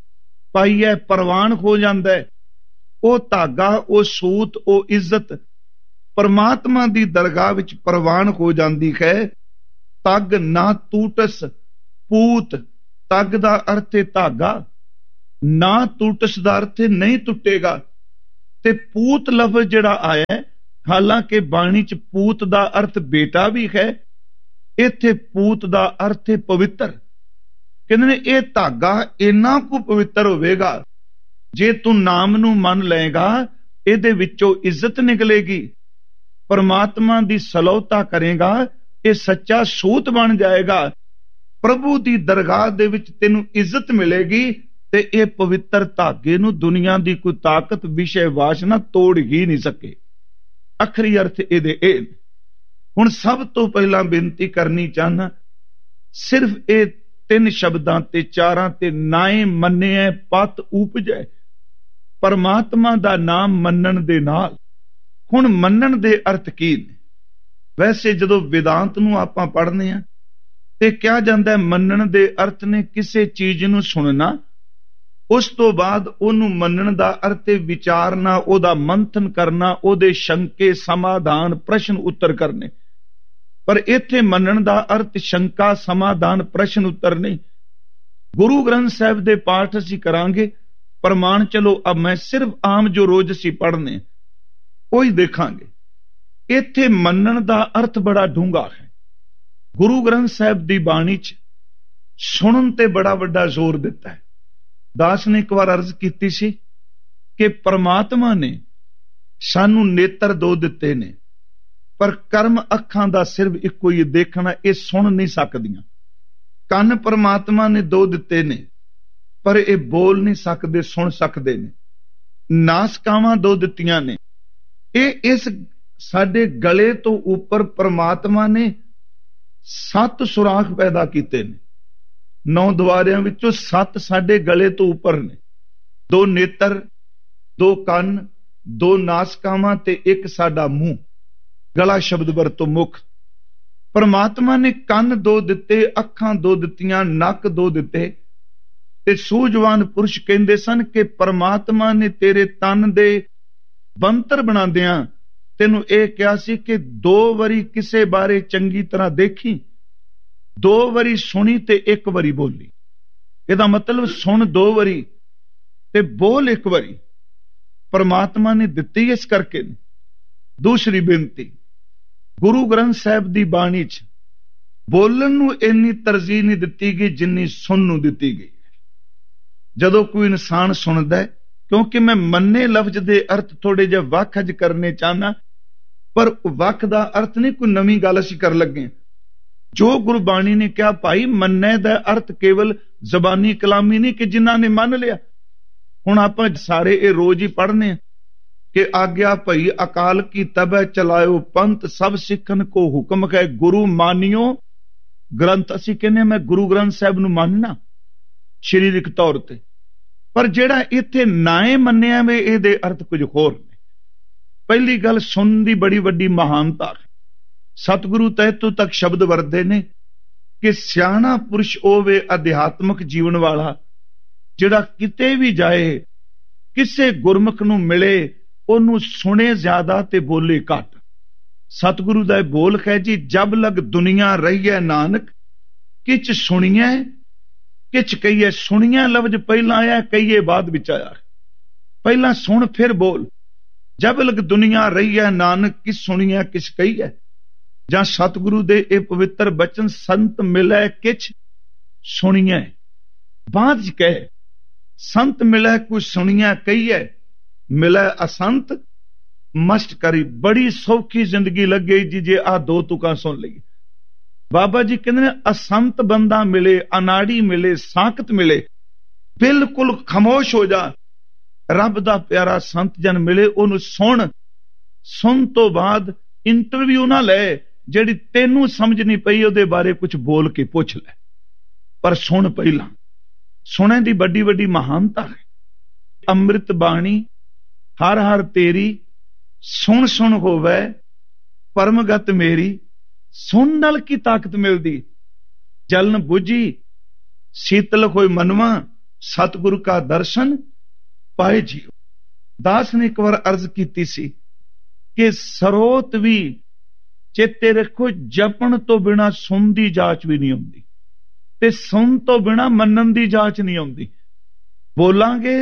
ਪਾਈਐ ਪ੍ਰਵਾਨ ਹੋ ਜਾਂਦਾ ਹੈ। ਉਹ ਧਾਗਾ, ਉਹ ਸੂਤ, ਉਹ ਇੱਜ਼ਤ ਪਰਮਾਤਮਾ ਦੀ ਦਰਗਾਹ ਵਿੱਚ ਪ੍ਰਵਾਨ ਹੋ ਜਾਂਦੀ ਹੈ। ਤਗ ਨਾ ਟੂਟਸ ਪੂਤ। ਤਗ ਦਾ ਅਰਥ ਹੈ ਧਾਗਾ, ਨਾ ਟੂਟਸ ਦਾ ਅਰਥ ਨਹੀਂ ਟੁੱਟੇਗਾ। ਤੇ ਪੂਤ ਲਫ਼ਜ਼ ਜਿਹੜਾ ਆਇਆ, ਹਾਲਾਂਕਿ ਬਾਣੀ 'ਚ ਪੂਤ ਦਾ ਅਰਥ ਬੇਟਾ ਵੀ ਹੈ, ਇੱਥੇ ਪੂਤ ਦਾ ਅਰਥ ਹੈ ਪਵਿੱਤਰ। ਕਹਿੰਦੇ ਨੇ ਇਹ ਧਾਗਾ ਇੰਨਾ ਕੁ ਪਵਿੱਤਰ ਹੋਵੇਗਾ, ਜੇ ਤੂੰ ਨਾਮ ਨੂੰ ਮੰਨ ਲਏਗਾ ਇਹਦੇ ਵਿੱਚੋਂ ਇੱਜ਼ਤ ਨਿਕਲੇਗੀ, ਪਰਮਾਤਮਾ ਦੀ ਸਲੌਤਾ ਕਰੇਗਾ, ਇਹ ਸੱਚਾ ਸੂਤ ਬਣ ਜਾਏਗਾ। ਪ੍ਰਭੂ ਦੀ ਦਰਗਾਹ ਦੇ ਵਿੱਚ ਤੈਨੂੰ ਇੱਜ਼ਤ ਮਿਲੇਗੀ ਤੇ ਇਹ ਪਵਿੱਤਰ ਧਾਗੇ ਨੂੰ ਦੁਨੀਆ ਦੀ ਕੋਈ ਤਾਕਤ, ਵਿਸ਼ੇ ਵਾਸ਼ਨਾ ਤੋੜ ਹੀ ਨਹੀਂ ਸਕੇ। ਆਖਰੀ ਅਰਥ ਇਹਦੇ ਇਹ। ਹੁਣ ਸਭ ਤੋਂ ਪਹਿਲਾਂ ਬੇਨਤੀ ਕਰਨੀ ਚਾਹਨਾ, ਸਿਰਫ ਇਹ ਤਿੰਨ ਸ਼ਬਦਾਂ ਤੇ ਚਾਰਾਂ ਤੇ ਨਾਏ ਮੰਨਿਐ ਪਤ ਉਪਜੈ। ਪਰਮਾਤਮਾ ਦਾ ਨਾਮ ਮੰਨਣ ਦੇ ਨਾਲ, ਹੁਣ ਮੰਨਣ ਦੇ ਅਰਥ ਕੀ ਨੇ? ਵੈਸੇ ਜਦੋਂ ਵਿਦਾਂਤ ਨੂੰ ਆਪਾਂ ਪੜ੍ਹਨੇ ਆ ਤੇ ਕਿਹਾ ਜਾਂਦਾ ਮੰਨਣ ਦੇ ਅਰਥ ਨੇ ਕਿਸੇ ਚੀਜ਼ ਨੂੰ ਸੁਣਨਾ, ਉਸ ਤੋਂ ਬਾਅਦ ਉਹਨੂੰ ਮੰਨਣ ਦਾ ਅਰਥ ਹੈ ਵਿਚਾਰਨਾ, ਉਹਦਾ ਮੰਥਨ ਕਰਨਾ, ਉਹਦੇ ਸ਼ੰਕੇ ਸਮਾਧਾਨ ਪ੍ਰਸ਼ਨ ਉੱਤਰ ਕਰਨੇ। ਪਰ ਇੱਥੇ ਮੰਨਣ ਦਾ ਅਰਥ ਸ਼ੰਕਾ ਸਮਾਧਾਨ ਪ੍ਰਸ਼ਨ ਉੱਤਰ ਨਹੀਂ। ਗੁਰੂ ਗ੍ਰੰਥ ਸਾਹਿਬ ਦੇ ਪਾਠ ਅਸੀਂ ਕਰਾਂਗੇ ਪ੍ਰਮਾਣ। ਚਲੋ ਅਬ ਮੈਂ ਸਿਰਫ ਆਮ ਜੋ ਰੋਜ਼ ਅਸੀਂ ਪੜ੍ਹਨੇ ਉਹੀ ਦੇਖਾਂਗੇ। ਇੱਥੇ ਮੰਨਣ ਦਾ ਅਰਥ ਬੜਾ ਡੂੰਘਾ ਹੈ। ਗੁਰੂ ਗ੍ਰੰਥ ਸਾਹਿਬ ਦੀ ਬਾਣੀ 'ਚ ਸੁਣਨ ਤੇ ਬੜਾ ਵੱਡਾ ਜ਼ੋਰ ਦਿੱਤਾ ਹੈ। ਦਾਸ ਨੇ ਇੱਕ ਵਾਰ ਅਰਜ਼ ਕੀਤੀ ਸੀ ਕਿ ਪਰਮਾਤਮਾ ਨੇ ਸਾਨੂੰ ਨੇਤਰ ਦੋ ਦਿੱਤੇ ਨੇ, ਪਰ ਕਰਮ ਅੱਖਾਂ ਦਾ ਸਿਰਫ ਇੱਕੋ ਹੀ ਦੇਖਣਾ, ਇਹ ਸੁਣ ਨਹੀਂ ਸਕਦੀਆਂ। ਕੰਨ ਪਰਮਾਤਮਾ ਨੇ ਦੋ ਦਿੱਤੇ ਨੇ, ਪਰ ਇਹ ਬੋਲ ਨਹੀਂ ਸਕਦੇ, ਸੁਣ ਸਕਦੇ ਨੇ। ਨਾਸਕਾਵਾਂ ਦੋ ਦਿੱਤੀਆਂ ਨੇ, ਇਹ ਇਸ ਸਾਡੇ ਗਲੇ ਤੋਂ ਉੱਪਰ ਪਰਮਾਤਮਾ ਨੇ ਸੱਤ ਸੁਰਾਖ ਪੈਦਾ ਕੀਤੇ ਨੇ। ਨੌ ਦੁਆਰਿਆਂ ਵਿੱਚੋਂ ਸੱਤ ਸਾਡੇ ਗਲੇ ਤੋਂ ਉੱਪਰ ਨੇ। ਦੋ ਨੇਤਰ, ਦੋ ਕੰਨ, ਦੋ ਨਾਸਕਾਵਾਂ ਤੇ ਇੱਕ ਸਾਡਾ ਮੂੰਹ। ਗਲਾ ਸ਼ਬਦ ਵਰਤੋਂ ਮੁੱਖ। ਪਰਮਾਤਮਾ ਨੇ ਕੰਨ ਦੋ ਦਿੱਤੇ, ਅੱਖਾਂ ਦੋ ਦਿੱਤੀਆਂ, ਨੱਕ ਦੋ ਦਿੱਤੇ। ਤੇ ਸੂਝਵਾਨ ਪੁਰਸ਼ ਕਹਿੰਦੇ ਸਨ ਕਿ ਪਰਮਾਤਮਾ ਨੇ ਤੇਰੇ ਤਨ ਦੇ ਬੰਤਰ ਬਣਾਉਂਦਿਆਂ ਤੈਨੂੰ ਇਹ ਕਿਹਾ ਸੀ ਕਿ ਦੋ ਵਾਰੀ ਕਿਸੇ ਬਾਰੇ ਚੰਗੀ ਤਰ੍ਹਾਂ ਦੇਖੀ, ਦੋ ਵਾਰੀ ਸੁਣੀ ਤੇ ਇੱਕ ਵਾਰੀ ਬੋਲੀ। ਇਹਦਾ ਮਤਲਬ ਸੁਣ ਦੋ ਵਾਰੀ ਤੇ ਬੋਲ ਇੱਕ ਵਾਰੀ। ਪਰਮਾਤਮਾ ਨੇ ਦਿੱਤੀ ਇਸ ਕਰਕੇ। ਦੂਸਰੀ ਬੇਨਤੀ, ਗੁਰੂ ਗ੍ਰੰਥ ਸਾਹਿਬ ਦੀ ਬਾਣੀ 'ਚ ਬੋਲਣ ਨੂੰ ਇੰਨੀ ਤਰਜੀਹ ਨਹੀਂ ਦਿੱਤੀ ਗਈ ਜਿੰਨੀ ਸੁਣਨ ਨੂੰ ਦਿੱਤੀ ਗਈ। ਜਦੋਂ ਕੋਈ ਇਨਸਾਨ ਸੁਣਦਾ ਹੈ, ਕਿਉਂਕਿ ਮੈਂ ਮੰਨੇ ਲਫ਼ਜ਼ ਦੇ ਅਰਥ ਥੋੜੇ ਜਿਹਾ ਵੱਖ ਅੱਜ ਕਰਨੇ ਚਾਹਨਾ, ਪਰ ਵੱਖ ਦਾ ਅਰਥ ਨਹੀਂ ਕੋਈ ਨਵੀਂ ਗੱਲ ਅਸੀਂ ਕਰਨ ਲੱਗੇ। ਜੋ ਗੁਰਬਾਣੀ ਨੇ ਕਿਹਾ ਭਾਈ, ਮੰਨੇ ਦਾ ਅਰਥ ਕੇਵਲ ਜ਼ਬਾਨੀ ਕਲਾਮੀ ਨਹੀਂ ਕਿ ਜਿਨ੍ਹਾਂ ਨੇ ਮੰਨ ਲਿਆ। ਹੁਣ ਆਪਾਂ ਸਾਰੇ ਇਹ ਰੋਜ਼ ਹੀ ਪੜ੍ਹਨੇ ਆ ਕਿ ਆਗਿਆ ਭਈ ਅਕਾਲ ਕੀ ਤਬੈ ਚਲਾਇਓ ਪੰਥ, ਸਭ ਸਿੱਖਣ ਕੋ ਹੁਕਮ ਹੈ ਗੁਰੂ ਮਾਨਿਓ ਗ੍ਰੰਥ। ਅਸੀਂ ਕਹਿੰਦੇ ਮੈਂ ਗੁਰੂ ਗ੍ਰੰਥ ਸਾਹਿਬ ਨੂੰ ਮੰਨਣਾ ਸਰੀਰਕ ਤੌਰ ਤੇ, ਪਰ ਜਿਹੜਾ ਇੱਥੇ ਨਾਏ ਮੰਨਿਆ ਵੇ ਇਹਦੇ ਅਰਥ ਕੁਝ ਹੋਰ ਨੇ। ਪਹਿਲੀ ਗੱਲ, ਸੁਣਨ ਦੀ ਬੜੀ ਵੱਡੀ ਮਹਾਨਤਾ ਹੈ। ਸਤਿਗੁਰੂ ਤੈਤੋਂ ਤੱਕ ਸ਼ਬਦ ਵਰਦੇ ਨੇ ਕਿ ਸਿਆਣਾ ਪੁਰਸ਼ ਹੋਵੇ ਅਧਿਆਤਮਕ ਜੀਵਨ ਵਾਲਾ, ਜਿਹੜਾ ਕਿਤੇ ਵੀ ਜਾਏ, ਕਿਸੇ ਗੁਰਮੁਖ ਨੂੰ ਮਿਲੇ, ਉਹਨੂੰ ਸੁਣੇ ਜ਼ਿਆਦਾ ਤੇ ਬੋਲੇ ਘੱਟ। ਸਤਿਗੁਰੂ ਦਾ ਇਹ ਬੋਲ ਹੈ ਜੀ, ਜਬ ਲਗ ਦੁਨੀਆ ਰਹੀਐ ਨਾਨਕ, ਕਿਛ ਸੁਣੀਐ ਕਿਛ ਕਹੀਐ। ਸੁਣੀਐ ਲਫ਼ਜ਼ ਪਹਿਲਾਂ ਆਇਆ, ਕਹੀਏ ਬਾਅਦ ਵਿੱਚ ਆਇਆ। ਪਹਿਲਾਂ ਸੁਣ ਫਿਰ ਬੋਲ। ਜਬ ਲਗ ਦੁਨੀਆ ਰਹੀਐ ਨਾਨਕ, ਕਿਛ ਸੁਣੀਐ ਕਿਛ ਕਹੀਐ। ਜਾਂ ਸਤਿਗੁਰੂ ਦੇ ਇਹ ਪਵਿੱਤਰ ਬਚਨ, ਸੰਤ ਮਿਲੈ ਕਿਛ ਸੁਣੀਐ, ਬਾਅਦ ਚ ਕਹੇ ਸੰਤ ਮਿਲੈ ਕੁਛ ਸੁਣੀਐ ਕਹੀਐ, ਮਿਲੈ ਅਸੰਤ ਮਸਟ ਕਰੀ। ਬੜੀ ਸੌਖੀ ਜ਼ਿੰਦਗੀ ਲੱਗੇ ਜੀ ਜੇ ਆਹ ਦੋ ਤੁਕਾਂ ਸੁਣ ਲਈ। ਬਾਬਾ ਜੀ ਕਹਿੰਦੇ ਨੇ ਅਸੰਤ ਬੰਦਾ ਮਿਲੇ, ਅਨਾੜੀ ਮਿਲੇ, ਸਾਖਤ ਮਿਲੇ, ਬਿਲਕੁਲ ਖਾਮੋਸ਼ ਹੋ ਜਾ। ਰੱਬ ਦਾ ਪਿਆਰਾ ਸੰਤ ਜਨ ਮਿਲੇ, ਉਹਨੂੰ ਸੁਣ। ਸੁਣ ਤੋਂ ਬਾਅਦ ਇੰਟਰਵਿਊ ਨਾ ਲੈ, ਜਿਹੜੀ ਤੈਨੂੰ ਸਮਝ ਨਹੀਂ ਪਈ ਉਹਦੇ ਬਾਰੇ ਕੁਝ ਬੋਲ ਕੇ ਪੁੱਛ ਲੈ, ਪਰ ਸੁਣ ਪਹਿਲਾਂ। ਸੁਣਨ ਦੀ ਵੱਡੀ ਵੱਡੀ ਮਹਾਨਤਾ ਹੈ। ਅੰਮ੍ਰਿਤ ਬਾਣੀ ਹਰ ਹਰ ਤੇਰੀ, ਸੁਣ ਸੁਣ ਹੋਵੇ ਪਰਮਗਤ ਮੇਰੀ। ਸੁਣ ਨਾਲ ਕੀ ਤਾਕਤ ਮਿਲਦੀ। ਜਲਨ ਬੁਝੀ ਸੀਤਲ ਹੋਏ ਮਨਵਾ, ਸਤਿਗੁਰੂ ਕਾ ਦਰਸ਼ਨ ਪਾਏ ਜੀਓ। ਦਾਸ ਨੇ ਇੱਕ ਵਾਰ ਅਰਜ਼ ਕੀਤੀ ਸੀ ਕਿ ਸਰੋਤ ਵੀ ਚੇਤੇ ਰੱਖੋ, ਜਪਣ ਤੋਂ ਬਿਨਾ ਸੁਣ ਦੀ ਜਾਂਚ ਵੀ ਨਹੀਂ ਹੁੰਦੀ, ਤੇ ਸੁਣ ਤੋਂ ਬਿਨਾ ਮੰਨਣ ਦੀ ਜਾਂਚ ਨਹੀਂ ਆਉਂਦੀ। ਬੋਲਾਂਗੇ,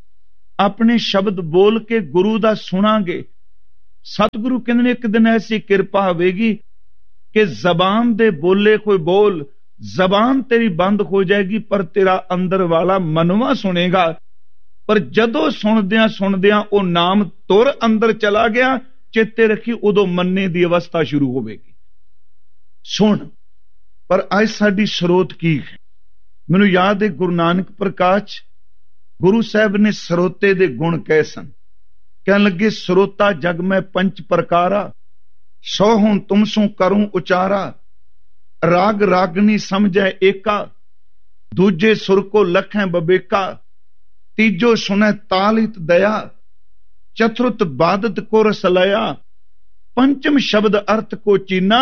ਆਪਣੇ ਸ਼ਬਦ ਬੋਲ ਕੇ ਗੁਰੂ ਦਾ ਸੁਣਾਂਗੇ। ਸਤਿਗੁਰੂ ਕਹਿੰਦੇ ਨੇ ਇੱਕ ਦਿਨ ਐਸੀ ਕਿਰਪਾ ਹੋਵੇਗੀ ਕਿ ਜ਼ਬਾਨ ਦੇ ਬੋਲੇ ਕੋਈ ਬੋਲ, ਜ਼ਬਾਨ ਤੇਰੀ ਬੰਦ ਹੋ ਜਾਏਗੀ, ਪਰ ਤੇਰਾ ਅੰਦਰ ਵਾਲਾ ਮਨਵਾ ਸੁਣੇਗਾ। ਪਰ ਜਦੋਂ ਸੁਣਦਿਆਂ ਸੁਣਦਿਆਂ ਉਹ ਨਾਮ ਤੁਰ ਅੰਦਰ ਚਲਾ ਗਿਆ, ਚੇਤੇ ਰੱਖੀ ਉਦੋਂ ਮੰਨੇ ਦੀ ਅਵਸਥਾ ਸ਼ੁਰੂ ਹੋਵੇਗੀ। ਸੁਣ। ਪਰ ਅੱਜ ਸਾਡੀ ਸਰੋਤ ਕੀ ਹੈ? ਮੈਨੂੰ ਯਾਦ ਹੈ ਗੁਰੂ ਨਾਨਕ ਪ੍ਰਕਾਸ਼ ਗੁਰੂ ਸਾਹਿਬ ਨੇ ਸਰੋਤੇ ਦੇ ਗੁਣ ਕਹੇ ਸਨ। ਕਹਿਣ ਲੱਗੇ, ਸਰੋਤਾ ਜਗ ਮੈਂ ਪੰਚ ਪ੍ਰਕਾਰਾ, ਸੋ ਹੁਣ ਤੁਮ ਸੋ ਕਰੂੰ ਉਚਾਰਾ। ਰਾਗ ਰਾਗਨੀ ਸਮਝੈ ਏਕਾ, ਦੂਜੇ ਸੁਰ ਕੋ ਲਖੈ ਬਬੇਕਾ। ਤੀਜੋ ਸੁਨੈ ਤਾਲ ਹਿਤ ਦਇਆ, ਚਤੁਰਥ ਬਾਦਤ ਕੋ ਰਸਲਿਆ। ਪੰਚਮ ਸ਼ਬਦ ਅਰਥ ਕੋ ਚੀਨਾ,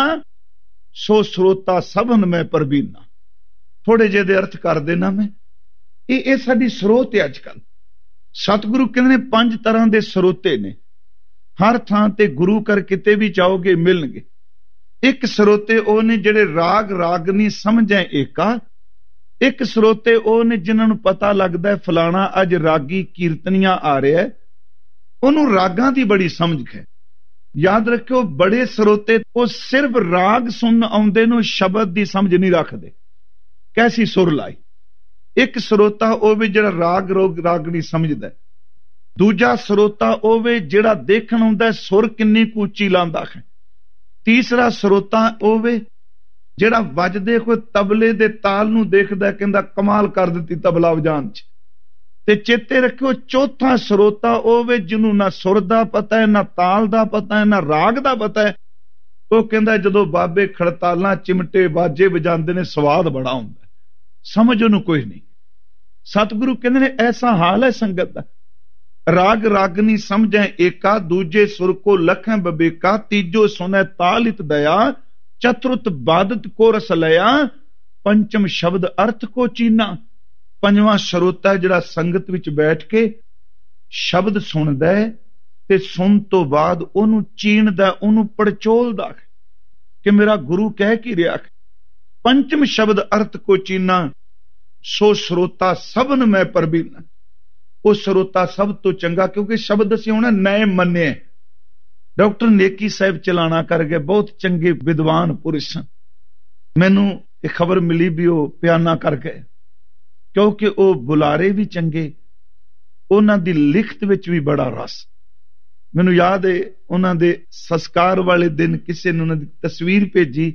ਸੋ ਸਰੋਤਾ ਸਭਨ ਮੈਂ ਪਰਬੀਨਾ। ਥੋੜੇ ਜਿਹੇ ਦੇ ਅਰਥ ਕਰ ਦੇਣਾ ਮੈਂ। ਇਹ ਇਹ ਸਾਡੀ ਸਰੋਤ ਹੈ ਅੱਜ ਕੱਲ। ਸਤਿਗੁਰੂ ਕਹਿੰਦੇ ਨੇ ਪੰਜ ਤਰ੍ਹਾਂ ਦੇ ਸਰੋਤੇ ਨੇ, ਹਰ ਥਾਂ ਤੇ ਗੁਰੂ ਘਰ ਕਿਤੇ ਵੀ ਜਾਓਗੇ ਮਿਲਣਗੇ। ਇੱਕ ਸਰੋਤੇ ਉਹ ਨੇ ਜਿਹੜੇ ਰਾਗ ਰਾਗਨੀ ਸਮਝੈ ਏਕਾ। ਇੱਕ ਸਰੋਤੇ ਉਹ ਨੇ ਜਿਨ੍ਹਾਂ ਨੂੰ ਪਤਾ ਲੱਗਦਾ ਫਲਾਣਾ ਅੱਜ ਰਾਗੀ ਕੀਰਤਨੀਆਂ ਆ ਰਿਹਾ, ਉਹਨੂੰ ਰਾਗਾਂ ਦੀ ਬੜੀ ਸਮਝ ਹੈ। ਯਾਦ ਰੱਖਿਓ, ਬੜੇ ਸਰੋਤੇ ਉਹ ਸਿਰਫ ਰਾਗ ਸੁਣਨ ਆਉਂਦੇ ਨੂੰ, ਸ਼ਬਦ ਦੀ ਸਮਝ ਨਹੀਂ ਰੱਖਦੇ, ਕੈਸੀ ਸੁਰ ਲਾਈ। ਇੱਕ ਸਰੋਤਾ ਉਹ ਵੀ ਜਿਹੜਾ ਰਾਗ ਰੋਗ ਰਾਗ ਨਹੀਂ ਸਮਝਦਾ। ਦੂਜਾ ਸਰੋਤਾ ਉਹ ਵੀ ਜਿਹੜਾ ਦੇਖਣ ਆਉਂਦਾ ਸੁਰ ਕਿੰਨੀ ਕੁ ਉੱਚੀ ਲਾਉਂਦਾ ਹੈ। ਤੀਸਰਾ ਸਰੋਤਾ ਉਹ ਵੀ ਜਿਹੜਾ ਵੱਜਦੇ ਕੋਈ ਤਬਲੇ ਦੇ ਤਾਲ ਨੂੰ ਦੇਖਦਾ, ਕਹਿੰਦਾ ਕਮਾਲ ਕਰ ਦਿੱਤੀ ਤਬਲਾ ਵਜਾਉਣ ਚ। ਤੇ ਚੇਤੇ ਰੱਖਿਓ, ਚੌਥਾ ਸਰੋਤਾ ਉਹ ਵੀ ਜਿਹਨੂੰ ਨਾ ਸੁਰ ਦਾ ਪਤਾ ਹੈ, ਨਾ ਤਾਲ ਦਾ ਪਤਾ ਹੈ, ਨਾ ਰਾਗ ਦਾ ਪਤਾ ਹੈ। ਉਹ ਕਹਿੰਦਾ ਜਦੋਂ ਬਾਬੇ ਖੜਤਾਲਾਂ ਚਿਮਟੇ ਬਾਜੇ ਵਜਾਉਂਦੇ ਨੇ ਸਵਾਦ ਬੜਾ ਹੁੰਦਾ, ਸਮਝ ਉਹਨੂੰ ਕੋਈ ਨਹੀਂ। ਸਤਿਗੁਰੂ ਕਹਿੰਦੇ ਨੇ ਐਸਾ ਹਾਲ ਹੈ ਸੰਗਤ ਦਾ। ਰਾਗ ਰਾਗਨੀ ਸਮਝੈ ਏਕਾ, ਦੂਜੇ ਸੁਰ ਕੋ ਲਖੈ ਬਬੇਕਾ। ਤੀਜੋ ਸੁਨੈ ਤਾਲ ਹਿਤ ਦਇਆ, ਚਤੁਰਥ ਬਾਦਤ ਕੋ ਰਸਲਿਆ। ਪੰਚਮ ਸ਼ਬਦ ਅਰਥ ਕੋ ਚੀਨਾ। ਪੰਜਵਾਂ ਸਰੋਤਾ ਜਿਹੜਾ ਸੰਗਤ ਵਿੱਚ ਬੈਠ ਕੇ ਸ਼ਬਦ ਸੁਣਦਾ ਹੈ ਤੇ ਸੁਣ ਤੋਂ ਬਾਅਦ ਉਹਨੂੰ ਚੀਣਦਾ, ਉਹਨੂੰ ਪੜਚੋਲਦਾ ਕਿ ਮੇਰਾ ਗੁਰੂ ਕਹਿ ਕੀ ਰਿਹਾ। ਪੰਚਮ ਸ਼ਬਦ ਅਰਥ ਕੋ ਚੀਨਾ, ਸੋ ਸਰੋਤਾ ਸਭਨ ਮੈਂ ਪਰਬੀਨਾ। ਉਹ ਸਰੋਤਾ ਸਭ ਤੋਂ ਚੰਗਾ, ਕਿਉਂਕਿ ਸ਼ਬਦ ਅਸੀਂ ਹੁਣ ਨਏ ਮੰਨੇ। ਡਾਕਟਰ ਨੇਕੀ ਸਾਹਿਬ ਚਲਾਣਾ ਕਰ ਗਏ, ਬਹੁਤ ਚੰਗੇ ਵਿਦਵਾਨ ਪੁਰਸ਼ ਸਨ। ਮੈਨੂੰ ਇਹ ਖਬਰ ਮਿਲੀ ਵੀ ਉਹ ਪਿਆਨਾ ਕਰ ਗਏ, ਕਿਉਂਕਿ ਉਹ ਬੁਲਾਰੇ ਵੀ ਚੰਗੇ, ਉਹਨਾਂ ਦੀ ਲਿਖਤ ਵਿੱਚ ਵੀ ਬੜਾ ਰਸ। ਮੈਨੂੰ ਯਾਦ ਹੈ ਉਹਨਾਂ ਦੇ ਸੰਸਕਾਰ ਵਾਲੇ ਦਿਨ ਕਿਸੇ ਨੇ ਉਹਨਾਂ ਦੀ ਤਸਵੀਰ ਭੇਜੀ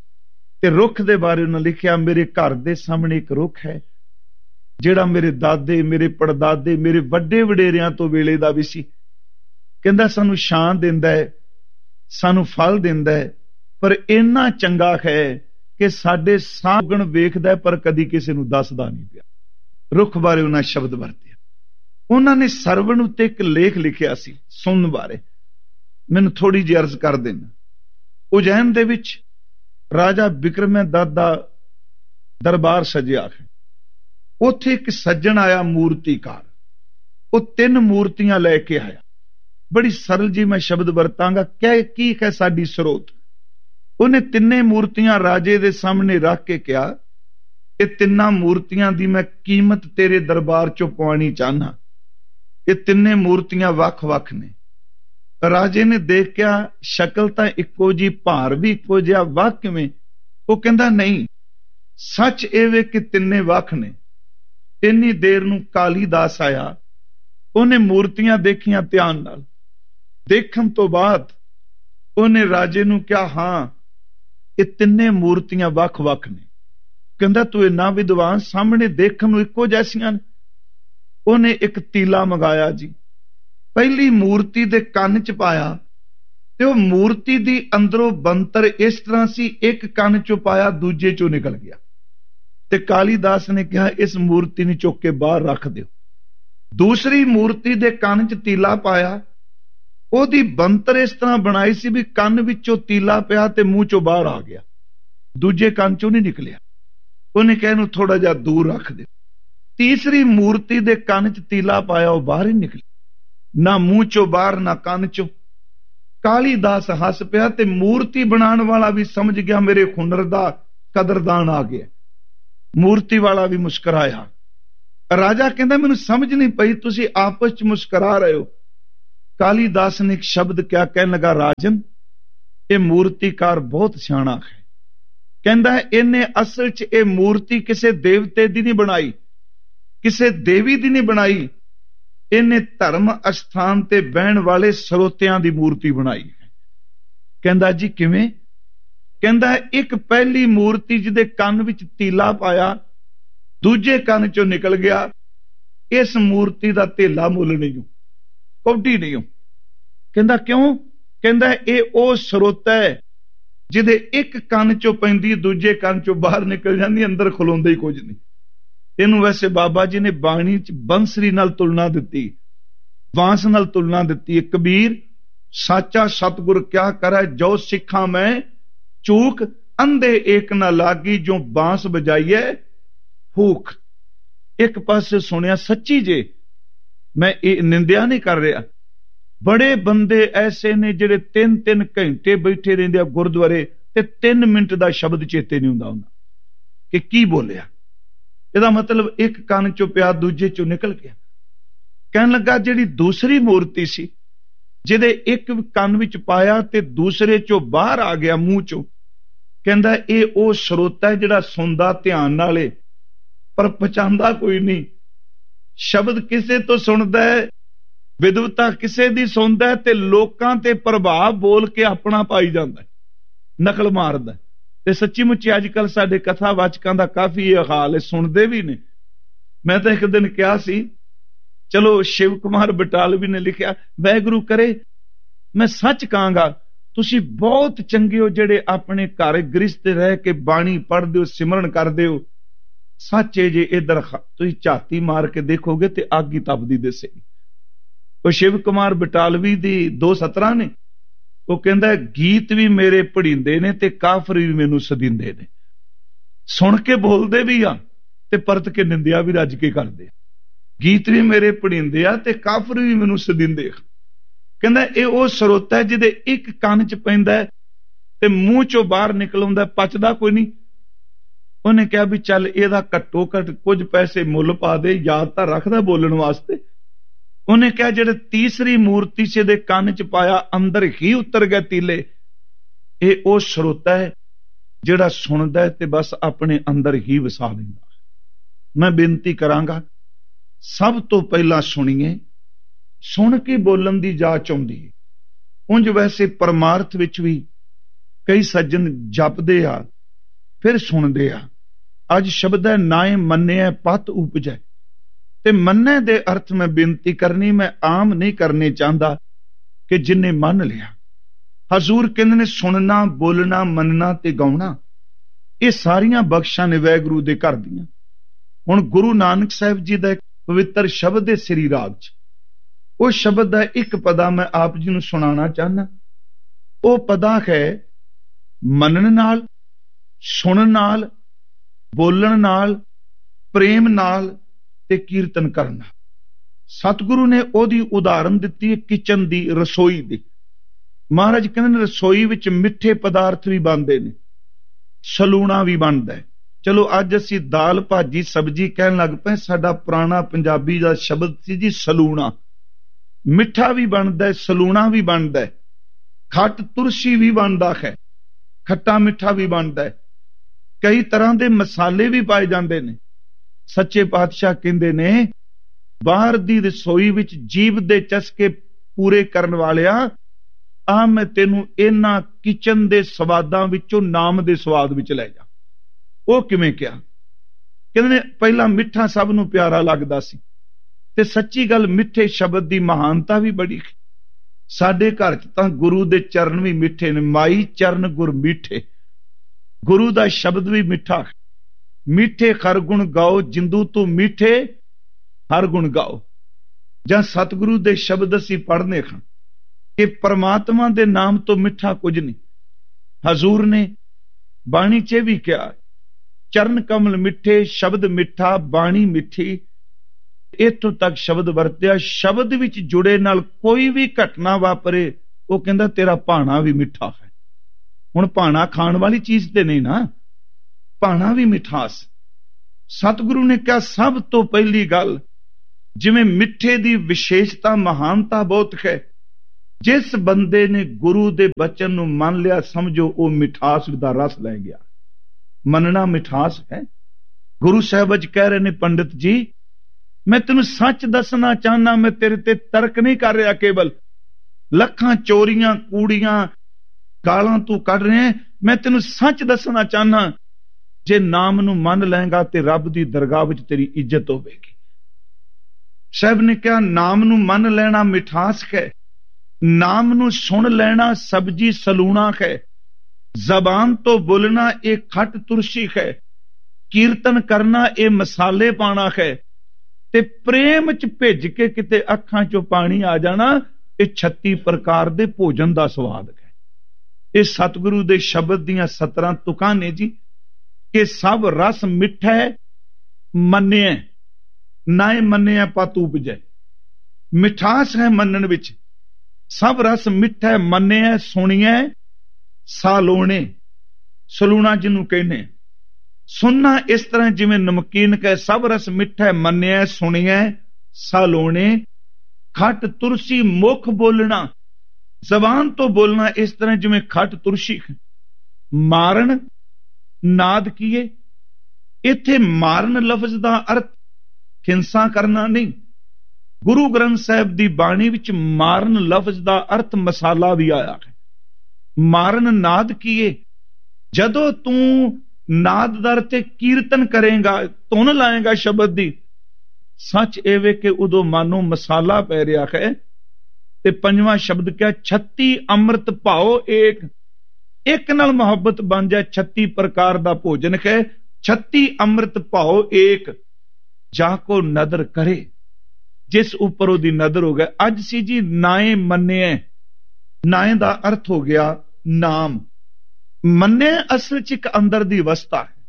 ਤੇ ਰੁੱਖ ਦੇ ਬਾਰੇ ਉਹਨਾਂ ਲਿਖਿਆ, ਮੇਰੇ ਘਰ ਦੇ ਸਾਹਮਣੇ ਇੱਕ ਰੁੱਖ ਹੈ ਜਿਹੜਾ ਮੇਰੇ ਦਾਦੇ, ਮੇਰੇ ਪੜਦਾਦੇ, ਮੇਰੇ ਵੱਡੇ ਵਡੇਰਿਆਂ ਤੋਂ ਵੇਲੇ ਦਾ ਵੀ ਸੀ। ਕਹਿੰਦਾ ਸਾਨੂੰ ਛਾਂ ਦਿੰਦਾ ਹੈ, ਸਾਨੂੰ ਫਲ ਦਿੰਦਾ ਹੈ, ਪਰ ਇੰਨਾ ਚੰਗਾ ਹੈ ਕਿ ਸਾਡੇ ਸਾਹ ਉਗਣ ਵੇਖਦਾ ਪਰ ਕਦੀ ਕਿਸੇ ਨੂੰ ਦੱਸਦਾ ਨਹੀਂ ਪਿਆ। ਰੁੱਖ ਬਾਰੇ ਉਹਨਾਂ ਸ਼ਬਦ ਵਰਤਿਆ। ਉਹਨਾਂ ਨੇ ਸਰਵਣ ਉੱਤੇ ਇੱਕ ਲੇਖ ਲਿਖਿਆ ਸੀ ਸੁਣਨ ਬਾਰੇ। ਮੈਨੂੰ ਥੋੜੀ ਜਿਹੀ ਅਰਜ਼ ਕਰ ਦੇਣਾ। ਉਜੈਨ ਦੇ ਵਿੱਚ ਰਾਜਾ ਬਿਕਰਮੈਦਾਦ ਦਾ ਦਰਬਾਰ ਸਜਿਆ ਹੈ। ਉੱਥੇ ਇੱਕ ਸੱਜਣ ਆਇਆ ਮੂਰਤੀਕਾਰ, ਉਹ ਤਿੰਨ ਮੂਰਤੀਆਂ ਲੈ ਕੇ ਆਇਆ। ਬੜੀ ਸਰਲ ਜੀ ਮੈਂ ਸ਼ਬਦ ਵਰਤਾਂਗਾ, ਕਿ ਕੀ ਹੈ ਸਾਡੀ ਸਰੋਤ। ਉਹਨੇ ਤਿੰਨੇ ਮੂਰਤੀਆਂ ਰਾਜੇ ਦੇ ਸਾਹਮਣੇ ਰੱਖ ਕੇ ਕਿਹਾ, ਇਹ ਤਿੰਨਾਂ ਮੂਰਤੀਆਂ ਦੀ ਮੈਂ ਕੀਮਤ ਤੇਰੇ ਦਰਬਾਰ ਚੋਂ ਪਾਉਣੀ ਚਾਹਨਾ। ਇਹ ਤਿੰਨੇ ਮੂਰਤੀਆਂ ਵੱਖ-ਵੱਖ ਨੇ। ਰਾਜੇ ਨੇ ਦੇਖਿਆ ਸ਼ਕਲ ਤਾਂ ਇੱਕੋ ਜੀ, ਭਾਰ ਵੀ ਇੱਕੋ ਜਿਹਾ, ਵੱਖ ਕਿਵੇਂ? ਉਹ ਕਹਿੰਦਾ ਨਹੀਂ, ਸੱਚ ਇਹ ਵੇ ਕਿ ਤਿੰਨੇ ਵੱਖ ਨੇ। ਇੰਨੀ ਦੇਰ ਨੂੰ ਕਾਲੀਦਾਸ ਆਇਆ, ਉਹਨੇ ਮੂਰਤੀਆਂ ਦੇਖੀਆਂ ਧਿਆਨ ਨਾਲ। ਦੇਖਣ ਤੋਂ ਬਾਅਦ ਉਹਨੇ ਰਾਜੇ ਨੂੰ ਕਿਹਾ, ਹਾਂ ਇਹ ਤਿੰਨੇ ਮੂਰਤੀਆਂ ਵੱਖ-ਵੱਖ ਨੇ। ਕਹਿੰਦਾ ਤੂੰ ਇੰਨਾ ਵਿਦਵਾਨ, ਸਾਹਮਣੇ ਦੇਖਣ ਨੂੰ ਇੱਕੋ ਜੈਸੀਆਂ ਨੇ। ਉਹਨੇ ਇੱਕ ਤੀਲਾ ਮੰਗਾਇਆ ਜੀ, ਪਹਿਲੀ ਮੂਰਤੀ ਦੇ ਕੰਨ ਚ ਪਾਇਆ ਤੇ ਉਹ ਮੂਰਤੀ ਦੀ ਅੰਦਰੋਂ ਬੰਤਰ ਇਸ ਤਰ੍ਹਾਂ ਸੀ, ਇੱਕ ਕੰਨ ਚੋਂ ਪਾਇਆ ਦੂਜੇ ਚੋਂ ਨਿਕਲ ਗਿਆ। ਤੇ ਕਾਲੀਦਾਸ ਨੇ ਕਿਹਾ ਇਸ ਮੂਰਤੀ ਨੂੰ ਚੁੱਕ ਕੇ ਬਾਹਰ ਰੱਖ ਦਿਓ। ਦੂਸਰੀ ਮੂਰਤੀ ਦੇ ਕੰਨ ਚ ਤੀਲਾ ਪਾਇਆ, ਉਹਦੀ ਬੰਤਰ ਇਸ ਤਰ੍ਹਾਂ ਬਣਾਈ ਸੀ ਵੀ ਕੰਨ ਵਿੱਚੋਂ ਤੀਲਾ ਪਿਆ ਤੇ ਮੂੰਹ ਚੋਂ ਬਾਹਰ ਆ ਗਿਆ, ਦੂਜੇ ਕੰਨ ਚੋਂ ਨਹੀਂ ਨਿਕਲਿਆ। ਉਹਨੇ ਕਿਹਾ ਇਹਨੂੰ ਥੋੜਾ ਜਿਹਾ ਦੂਰ ਰੱਖ ਦਿਓ। ਤੀਸਰੀ ਮੂਰਤੀ ਦੇ ਕੰਨ ਚ ਤੀਲਾ ਪਾਇਆ, ਉਹ ਬਾਹਰ ਹੀ ਨਿਕਲਿਆ, ਨਾ ਮੂੰਹ ਚੋਂ ਬਾਹਰ ਨਾ ਕੰਨ ਚੋਂ। ਕਾਲੀਦਾਸ ਹੱਸ ਪਿਆ ਤੇ ਮੂਰਤੀ ਬਣਾਉਣ ਵਾਲਾ ਵੀ ਸਮਝ ਗਿਆ ਮੇਰੇ ਹੁਨਰ ਦਾ ਕਦਰਦਾਨ ਆ ਗਿਆ। ਮੂਰਤੀ ਵਾਲਾ ਵੀ ਮੁਸਕਰਾਇਆ। ਰਾਜਾ ਕਹਿੰਦਾ ਮੈਨੂੰ ਸਮਝ ਨਹੀਂ ਪਈ, ਤੁਸੀਂ ਆਪਸ ਚ ਮੁਸਕਰਾ ਰਹੇ ਹੋ। ਕਾਲੀਦਾਸ ਨੇ ਇੱਕ ਸ਼ਬਦ ਕਿਹਾ, ਕਹਿਣ ਲੱਗਾ ਰਾਜਨ ਇਹ ਮੂਰਤੀਕਾਰ ਬਹੁਤ ਸਿਆਣਾ ਹੈ। ਕਹਿੰਦਾ ਇਹਨੇ ਅਸਲ ਚ ਇਹ ਮੂਰਤੀ ਕਿਸੇ ਦੇਵਤੇ ਦੀ ਨਹੀਂ ਬਣਾਈ, ਕਿਸੇ ਦੇਵੀ ਦੀ ਨਹੀਂ ਬਣਾਈ, ਇਹਨੇ ਧਰਮ ਅਸਥਾਨ ਤੇ ਬਹਿਣ ਵਾਲੇ ਸਰੋਤਿਆਂ ਦੀ ਮੂਰਤੀ ਬਣਾਈ ਹੈ। ਕਹਿੰਦਾ ਜੀ ਕਿਵੇਂ? ਕਹਿੰਦਾ ਇੱਕ ਪਹਿਲੀ ਮੂਰਤੀ ਜਿਹਦੇ ਕੰਨ ਵਿੱਚ ਤੀਲਾ ਪਾਇਆ, ਦੂਜੇ ਕੰਨ ਚੋਂ ਨਿਕਲ ਗਿਆ, ਇਸ ਮੂਰਤੀ ਦਾ ਧੇਲਾ ਮੁੱਲ ਨਹੀਂ ਹੋ, ਕੌਡੀ ਨਹੀਂ ਹੋ। ਕਹਿੰਦਾ ਕਿਉਂ? ਕਹਿੰਦਾ ਇਹ ਉਹ ਸਰੋਤਾ ਹੈ ਜਿਹਦੇ ਇੱਕ ਕੰਨ ਚੋਂ ਪੈਂਦੀ ਦੂਜੇ ਕੰਨ ਚੋਂ ਬਾਹਰ ਨਿਕਲ ਜਾਂਦੀ, ਅੰਦਰ ਖਲੋਂਦਾ ਹੀ ਕੁਝ ਨਹੀਂ। ਇਹਨੂੰ ਵੈਸੇ ਬਾਬਾ ਜੀ ਨੇ ਬਾਣੀ ਚ ਬੰਸਰੀ ਨਾਲ ਤੁਲਨਾ ਦਿੱਤੀ, ਬਾਂਸ ਨਾਲ ਤੁਲਨਾ ਦਿੱਤੀ ਹੈ। ਕਬੀਰ ਸਾਚਾ ਸਤਿਗੁਰ ਕਿਆ ਕਰੇ, ਜੋ ਸਿੱਖਾਂ ਮੈਂ ਚੂਕ, ਅੰਧੇ ਏਕ ਨਾ ਲਾਗੀ, ਜੋ ਬਾਂਸ ਵਜਾਈਏ ਫੂਕ। ਇੱਕ ਪਾਸੇ ਸੁਣਿਆ ਸੱਚੀ ਜੇ, ਮੈਂ ਇਹ ਨਿੰਦਿਆ ਨਹੀਂ ਕਰ ਰਿਹਾ। ਬੜੇ ਬੰਦੇ ਐਸੇ ਨੇ ਜਿਹੜੇ ਤਿੰਨ ਤਿੰਨ ਘੰਟੇ ਬੈਠੇ ਰਹਿੰਦੇ ਆ ਗੁਰਦੁਆਰੇ ਤੇ ਤਿੰਨ ਮਿੰਟ ਦਾ ਸ਼ਬਦ ਚੇਤੇ ਨਹੀਂ ਹੁੰਦਾ ਉਹਨਾਂ ਕਿ ਕੀ ਬੋਲਿਆ। ਇਹਦਾ ਮਤਲਬ ਇੱਕ ਕੰਨ ਚੋਂ ਪਿਆ ਦੂਜੇ ਚੋਂ ਨਿਕਲ ਗਿਆ। ਕਹਿਣ ਲੱਗਾ ਜਿਹੜੀ ਦੂਸਰੀ ਮੂਰਤੀ ਸੀ ਜਿਹਦੇ ਇੱਕ ਕੰਨ ਵਿੱਚ ਪਾਇਆ ਤੇ ਦੂਸਰੇ ਚੋਂ ਬਾਹਰ ਆ ਗਿਆ ਮੂੰਹ ਚੋਂ, ਕਹਿੰਦਾ ਇਹ ਉਹ ਸਰੋਤਾ ਜਿਹੜਾ ਸੁਣਦਾ ਧਿਆਨ ਨਾਲੇ ਪਰ ਪਛਾਣਦਾ ਕੋਈ ਨਹੀਂ। ਸ਼ਬਦ ਕਿਸੇ ਤੋਂ ਸੁਣਦਾ ਹੈ, ਵਿਦਵਤਾ ਕਿਸੇ ਦੀ ਸੁਣਦਾ ਤੇ ਲੋਕਾਂ ਤੇ ਪ੍ਰਭਾਵ ਬੋਲ ਕੇ ਆਪਣਾ ਪਾਈ ਜਾਂਦਾ, ਨਕਲ ਮਾਰਦਾ। ਤੇ ਸੱਚੀ ਮੁੱਚੀ ਅੱਜ ਕੱਲ ਸਾਡੇ ਕਥਾਵਾਚਕਾਂ ਦਾ ਕਾਫੀ ਇਹ ਹਾਲ ਹੈ, ਸੁਣਦੇ ਵੀ ਨੇ। ਮੈਂ ਤਾਂ ਇੱਕ ਦਿਨ ਕਿਹਾ ਸੀ, ਚਲੋ ਸ਼ਿਵ ਕੁਮਾਰ ਬਟਾਲਵੀ ਨੇ ਲਿਖਿਆ, ਵਾਹਿਗੁਰੂ ਕਰੇ ਮੈਂ ਸੱਚ ਕਹਾਂਗਾ ਤੁਸੀਂ ਬਹੁਤ ਚੰਗੇ ਹੋ ਜਿਹੜੇ ਆਪਣੇ ਘਰ ਗ੍ਰਸਥ ਰਹਿ ਕੇ ਬਾਣੀ ਪੜ੍ਹਦੇ ਹੋ, ਸਿਮਰਨ ਕਰਦੇ ਹੋ। ਸੱਚੇ ਜੇ ਇਧਰ ਤੁਸੀਂ ਝਾਤੀ ਮਾਰ ਕੇ ਦੇਖੋਗੇ ਤੇ ਅੱਗ ਹੀ ਤਪਦੀ ਦਿਸੇਗੀ। ਉਹ ਸ਼ਿਵ ਕੁਮਾਰ ਬਟਾਲਵੀ ਦੀ ਦੋ ਸਤਰਾਂ ਨੇ, ਉਹ ਕਹਿੰਦਾ ਗੀਤ ਵੀ ਮੇਰੇ ਪੜੀਂਦੇ ਨੇ ਤੇ ਕਾਫਰ ਵੀ ਮੈਨੂੰ ਸਦੀਂਦੇ ਨੇ। ਸੁਣ ਕੇ ਬੋਲਦੇ ਵੀ ਆ ਤੇ ਪਰਤ ਕੇ ਨਿੰਦਿਆ ਵੀ ਰੱਜ ਕੇ ਕਰਦੇ ਆ। ਗੀਤ ਵੀ ਮੇਰੇ ਪੜੀਂਦੇ ਆ ਤੇ ਕਾਫਰ ਵੀ ਮੈਨੂੰ ਸਦੀਂਦੇ ਆ। ਕਹਿੰਦਾ ਇਹ ਉਹ ਸਰੋਤਾ ਜਿਹਦੇ ਇੱਕ ਕੰਨ ਚ ਪੈਂਦਾ ਤੇ ਮੂੰਹ ਚੋਂ ਬਾਹਰ ਨਿਕਲ ਆਉਂਦਾ, ਪਚਦਾ ਕੋਈ ਨਹੀਂ। ਉਹਨੇ ਕਿਹਾ ਵੀ ਚੱਲ ਇਹਦਾ ਘੱਟੋ ਘੱਟ ਕੁਝ ਪੈਸੇ ਮੁੱਲ ਪਾ ਦੇ, ਯਾਦ ਤਾਂ ਰੱਖਦਾ ਬੋਲਣ ਵਾਸਤੇ। ਉਹਨੇ ਕਿਹਾ ਜਿਹੜੇ ਤੀਸਰੀ ਮੂਰਤੀ ਸੀ ਦੇ ਕੰਨ ਚ ਪਾਇਆ ਅੰਦਰ ਹੀ ਉਤਰ ਗਿਆ ਤੀਲੇ, ਇਹ ਉਹ ਸਰੋਤਾ ਹੈ ਜਿਹੜਾ ਸੁਣਦਾ ਹੈ ਤੇ ਬਸ ਆਪਣੇ ਅੰਦਰ ਹੀ ਵਸਾ ਲੈਂਦਾ। ਮੈਂ ਬੇਨਤੀ ਕਰਾਂਗਾ, ਸਭ ਤੋਂ ਪਹਿਲਾਂ ਸੁਣੀਏ। ਸੁਣ ਕੇ ਬੋਲਣ ਦੀ ਜਾਚ ਆਉਂਦੀ ਹੈ। ਉਂਝ ਵੈਸੇ ਪਰਮਾਰਥ ਵਿੱਚ ਵੀ ਕਈ ਸੱਜਣ ਜਪਦੇ ਆ ਫਿਰ ਸੁਣਦੇ ਆ। ਅੱਜ ਸ਼ਬਦ ਹੈ ਨਾਏ ਮੰਨਿਆ ਪਤ ਉਪਜੈ, ਤੇ ਮੰਨੇ ਦੇ ਅਰਥ ਮੈਂ ਬੇਨਤੀ ਕਰਨੀ, ਮੈਂ ਆਮ ਨਹੀਂ ਕਰਨੇ ਚਾਹੁੰਦਾ ਕਿ ਜਿੰਨੇ ਮੰਨ ਲਿਆ। ਹਜ਼ੂਰ ਕਹਿੰਦੇ ਨੇ ਸੁਣਨਾ, ਬੋਲਣਾ, ਮੰਨਣਾ ਤੇ ਗਾਉਣਾ, ਇਹ ਸਾਰੀਆਂ ਬਖਸ਼ਾਂ ਨੇ ਵਾਹਿਗੁਰੂ ਦੇ ਘਰ ਦੀਆਂ। ਹੁਣ ਗੁਰੂ ਨਾਨਕ ਸਾਹਿਬ ਜੀ ਦਾ ਇੱਕ ਪਵਿੱਤਰ ਸ਼ਬਦ ਹੈ ਸ੍ਰੀ ਰਾਗ 'ਚ, ਉਹ ਸ਼ਬਦ ਦਾ ਇੱਕ ਪਦਾ ਮੈਂ ਆਪ ਜੀ ਨੂੰ ਸੁਣਾਉਣਾ ਚਾਹੁੰਦਾ। ਉਹ ਪਦਾ ਹੈ ਮੰਨਣ ਨਾਲ, ਸੁਣਨ ਨਾਲ, ਬੋਲਣ ਨਾਲ, ਪ੍ਰੇਮ ਨਾਲ ਤੇ ਕੀਰਤਨ ਕਰਨਾ। ਸਤਿਗੁਰੂ ਨੇ ਉਹਦੀ ਉਦਾਹਰਨ ਦਿੱਤੀ ਹੈ ਕਿਚਨ ਦੀ, ਰਸੋਈ ਦੀ। ਮਹਾਰਾਜ ਕਹਿੰਦੇ ਨੇ ਰਸੋਈ ਵਿੱਚ ਮਿੱਠੇ ਪਦਾਰਥ ਵੀ ਬਣਦੇ ਨੇ, ਸਲੂਣਾ ਵੀ ਬਣਦਾ ਹੈ। ਚਲੋ ਅੱਜ ਅਸੀਂ ਦਾਲ ਭਾਜੀ ਸਬਜ਼ੀ ਕਹਿਣ ਲੱਗ ਪਏ, ਸਾਡਾ ਪੁਰਾਣਾ ਪੰਜਾਬੀ ਦਾ ਸ਼ਬਦ ਸੀ ਜੀ ਸਲੂਣਾ। ਮਿੱਠਾ ਵੀ ਬਣਦਾ ਹੈ, ਸਲੂਣਾ ਵੀ ਬਣਦਾ ਹੈ, ਖੱਟ ਤੁਰਸ਼ੀ ਵੀ ਬਣਦਾ ਹੈ, ਖੱਟਾ ਮਿੱਠਾ ਵੀ ਬਣਦਾ ਹੈ, ਕਈ ਤਰ੍ਹਾਂ ਦੇ ਮਸਾਲੇ ਵੀ ਪਾਏ ਜਾਂਦੇ ਨੇ। ਸੱਚੇ ਪਾਤਸ਼ਾਹ ਕਹਿੰਦੇ ਨੇ ਬਾਹਰ ਦੀ ਰਸੋਈ ਵਿੱਚ ਜੀਭ ਦੇ ਚਸਕੇ ਪੂਰੇ ਕਰਨ ਵਾਲਿਆ, ਆ ਮੈਂ ਤੈਨੂੰ ਇਹਨਾਂ ਕਿਚਨ ਦੇ ਸਵਾਦਾਂ ਵਿੱਚੋਂ ਨਾਮ ਦੇ ਸਵਾਦ ਵਿੱਚ ਲੈ ਜਾ। ਉਹ ਕਿਵੇਂ ਕਿਹਾ? ਕਹਿੰਦੇ ਨੇ ਪਹਿਲਾਂ ਮਿੱਠਾ ਸਭ ਨੂੰ ਪਿਆਰਾ ਲੱਗਦਾ ਸੀ, ਤੇ ਸੱਚੀ ਗੱਲ ਮਿੱਠੇ ਸ਼ਬਦ ਦੀ ਮਹਾਨਤਾ ਵੀ ਬੜੀ। ਸਾਡੇ ਘਰ 'ਚ ਤਾਂ ਗੁਰੂ ਦੇ ਚਰਨ ਵੀ ਮਿੱਠੇ ਨੇ, ਮਾਈ ਚਰਨ ਗੁਰ ਮਿੱਠੇ। ਗੁਰੂ ਦਾ ਸ਼ਬਦ ਵੀ ਮਿੱਠਾ। ਮਿੱਠੇ ਹਰ ਗੁਣ ਗਾਓ ਜਿੰਦੂ ਤੂੰ ਮਿੱਠੇ ਹਰ ਗੁਣ ਗਾਓ। ਜਾਂ ਸਤਿਗੁਰੂ ਦੇ ਸ਼ਬਦ ਅਸੀਂ ਪੜ੍ਹਨੇ ਹਾਂ ਕਿ ਪਰਮਾਤਮਾ ਦੇ ਨਾਮ ਤੋਂ ਮਿੱਠਾ ਕੁਝ ਨਹੀਂ। ਹਜ਼ੂਰ ਨੇ ਬਾਣੀ 'ਚ ਵੀ ਕਿਹਾ, ਚਰਨ ਕਮਲ ਮਿੱਠੇ, ਸ਼ਬਦ ਮਿੱਠਾ, ਬਾਣੀ ਮਿੱਠੀ। ਇੱਥੋਂ ਤੱਕ ਸ਼ਬਦ ਵਰਤਿਆ। ਸ਼ਬਦ ਵਿੱਚ ਜੁੜੇ ਨਾਲ ਕੋਈ ਵੀ ਘਟਨਾ ਵਾਪਰੇ, ਉਹ ਕਹਿੰਦਾ ਤੇਰਾ ਭਾਣਾ ਵੀ ਮਿੱਠਾ ਹੈ। ਹੁਣ ਭਾਣਾ ਖਾਣ ਵਾਲੀ ਚੀਜ਼ ਤੇ ਨਹੀਂ ਨਾ, ਭਾਣਾ ਵੀ ਮਿਠਾਸ। ਸਤਿਗੁਰੂ ਨੇ ਕਿਹਾ ਸਭ ਤੋਂ ਪਹਿਲੀ ਗੱਲ, ਜਿਵੇਂ ਮਿੱਠੇ ਦੀ ਵਿਸ਼ੇਸ਼ਤਾ ਮਹਾਨਤਾ ਬਹੁਤ ਹੈ, ਜਿਸ ਬੰਦੇ ਨੇ ਗੁਰੂ ਦੇ ਬਚਨ ਨੂੰ ਮੰਨ ਲਿਆ, ਸਮਝੋ ਉਹ ਮਿਠਾਸ ਦਾ ਰਸ ਲੈ ਗਿਆ। ਮੰਨਣਾ ਮਿਠਾਸ ਹੈ। ਗੁਰੂ ਸਾਹਿਬ ਅੱਜ ਕਹਿ ਰਹੇ ਨੇ, ਪੰਡਿਤ ਜੀ ਮੈਂ ਤੈਨੂੰ ਸੱਚ ਦੱਸਣਾ ਚਾਹੁੰਦਾ, ਮੈਂ ਤੇਰੇ ਤੇ ਤਰਕ ਨਹੀਂ ਕਰ ਰਿਹਾ, ਕੇਵਲ ਲੱਖਾਂ ਚੋਰੀਆਂ ਕੂੜੀਆਂ ਗਾਲਾਂ ਤੂੰ ਕੱਢ ਰਿਹਾ, ਮੈਂ ਤੈਨੂੰ ਸੱਚ ਦੱਸਣਾ ਚਾਹੁੰਦਾ, ਜੇ ਨਾਮ ਨੂੰ ਮੰਨ ਲਏਗਾ ਤੇ ਰੱਬ ਦੀ ਦਰਗਾਹ ਵਿੱਚ ਤੇਰੀ ਇੱਜ਼ਤ ਹੋਵੇਗੀ। ਸਾਹਿਬ ਨੇ ਕਿਹਾ ਨਾਮ ਨੂੰ ਮੰਨ ਲੈਣਾ ਮਿਠਾਸ ਹੈ, ਨਾਮ ਨੂੰ ਸੁਣ ਲੈਣਾ ਸਬਜੀ ਸਲੂਣਾ ਹੈ, ਜ਼ਬਾਨ ਤੋਂ ਬੋਲਣਾ ਇਹ ਖੱਟ ਤੁਰਸ਼ੀ ਹੈ, ਕੀਰਤਨ ਕਰਨਾ ਇਹ ਮਸਾਲੇ ਪਾਣਾ ਹੈ, ਤੇ ਪ੍ਰੇਮ ਚ ਭਿੱਜ ਕੇ ਕਿਤੇ ਅੱਖਾਂ ਚੋਂ ਪਾਣੀ ਆ ਜਾਣਾ ਇਹ ਛੱਤੀ ਪ੍ਰਕਾਰ ਦੇ ਭੋਜਨ ਦਾ ਸਵਾਦ ਹੈ। ਇਹ ਸਤਿਗੁਰੂ ਦੇ ਸ਼ਬਦ ਦੀਆਂ ਸਤਰਾਂ ਤੁਕਾਂ ਨੇ ਜੀ, ਕਿ ਸਭ ਰਸ ਮਿੱਠਾ ਹੈ ਮੰਨਿਆ, ਨਾਏ ਮੰਨਿਆ ਪਤ ਉਪਜੈ। ਮਿਠਾਸ ਹੈ ਮੰਨਣ ਵਿੱਚ, ਸਭ ਰਸ ਮਿੱਠਾ ਹੈ ਮੰਨਿਆ, ਸੁਣਿਆ, ਸਾਲੋਣੇ, ਸਲੂਣਾ ਜਿਹਨੂੰ ਕਹਿੰਦੇ। ਸੁਣਨਾ ਇਸ ਤਰ੍ਹਾਂ ਜਿਵੇਂ ਨਮਕੀਨ ਕਹੇ, ਸਭ ਰਸ ਮਿੱਠਾ ਹੈ ਮੰਨਿਆ, ਸੁਣਿਆ, ਸਾਲੋਣੇ, ਖੱਟ ਤੁਰਸੀ ਮੁਖ ਬੋਲਣਾ, ਜ਼ਬਾਨ ਤੋਂ ਬੋਲਣਾ ਇਸ ਤਰ੍ਹਾਂ ਜਿਵੇਂ ਖੱਟ ਤੁਰਸ਼ੀ। ਮਾਰਨ ਨਾਦ ਕੀਏ, ਇੱਥੇ ਮਾਰਨ ਲਫ਼ਜ਼ ਦਾ ਅਰਥ ਹਿੰਸਾ ਕਰਨਾ ਨਹੀਂ। ਗੁਰੂ ਗ੍ਰੰਥ ਸਾਹਿਬ ਦੀ ਬਾਣੀ ਵਿੱਚ ਮਾਰਨ ਲਫ਼ਜ਼ ਦਾ ਅਰਥ ਮਸਾਲਾ ਵੀ ਆਇਆ ਹੈ। ਮਾਰਨ ਨਾਦ ਕੀਏ, ਜਦੋਂ ਤੂੰ ਨਾਦਦਰ ਤੇ ਕੀਰਤਨ ਕਰੇਗਾ, ਧੁਨ ਲਾਏਗਾ ਸ਼ਬਦ ਦੀ, ਸੱਚ ਇਹ ਵੇ ਕਿ ਉਦੋਂ ਮਾਨੋ ਮਸਾਲਾ ਪੈ ਰਿਹਾ ਹੈ। ਤੇ ਪੰਜਵਾਂ ਸ਼ਬਦ ਕਿਹਾ, ਛੱਤੀ ਅੰਮ੍ਰਿਤ ਭਾਓ ਏਕ, ਇੱਕ ਨਾਲ ਮੁਹੱਬਤ ਬਣ ਜਾਏ, ਛੱਤੀ ਪ੍ਰਕਾਰ ਦਾ ਭੋਜਨ ਹੈ। ਛੱਤੀ ਅੰਮ੍ਰਿਤ ਭਾਓ ਏਕ, ਜਾ ਕੋ ਨਦਰ ਕਰੇ, ਜਿਸ ਉੱਪਰ ਉਹਦੀ ਨਦਰ ਹੋ ਗਿਆ। ਅੱਜ ਸੀ ਜੀ ਨਾਏ ਮੰਨਿਆ, ਨਾਏ ਦਾ ਅਰਥ ਹੋ ਗਿਆ ਨਾਮ। ਮੰਨਿਆ ਅਸਲ ਚ ਇੱਕ ਅੰਦਰ ਦੀ ਅਵਸਥਾ ਹੈ।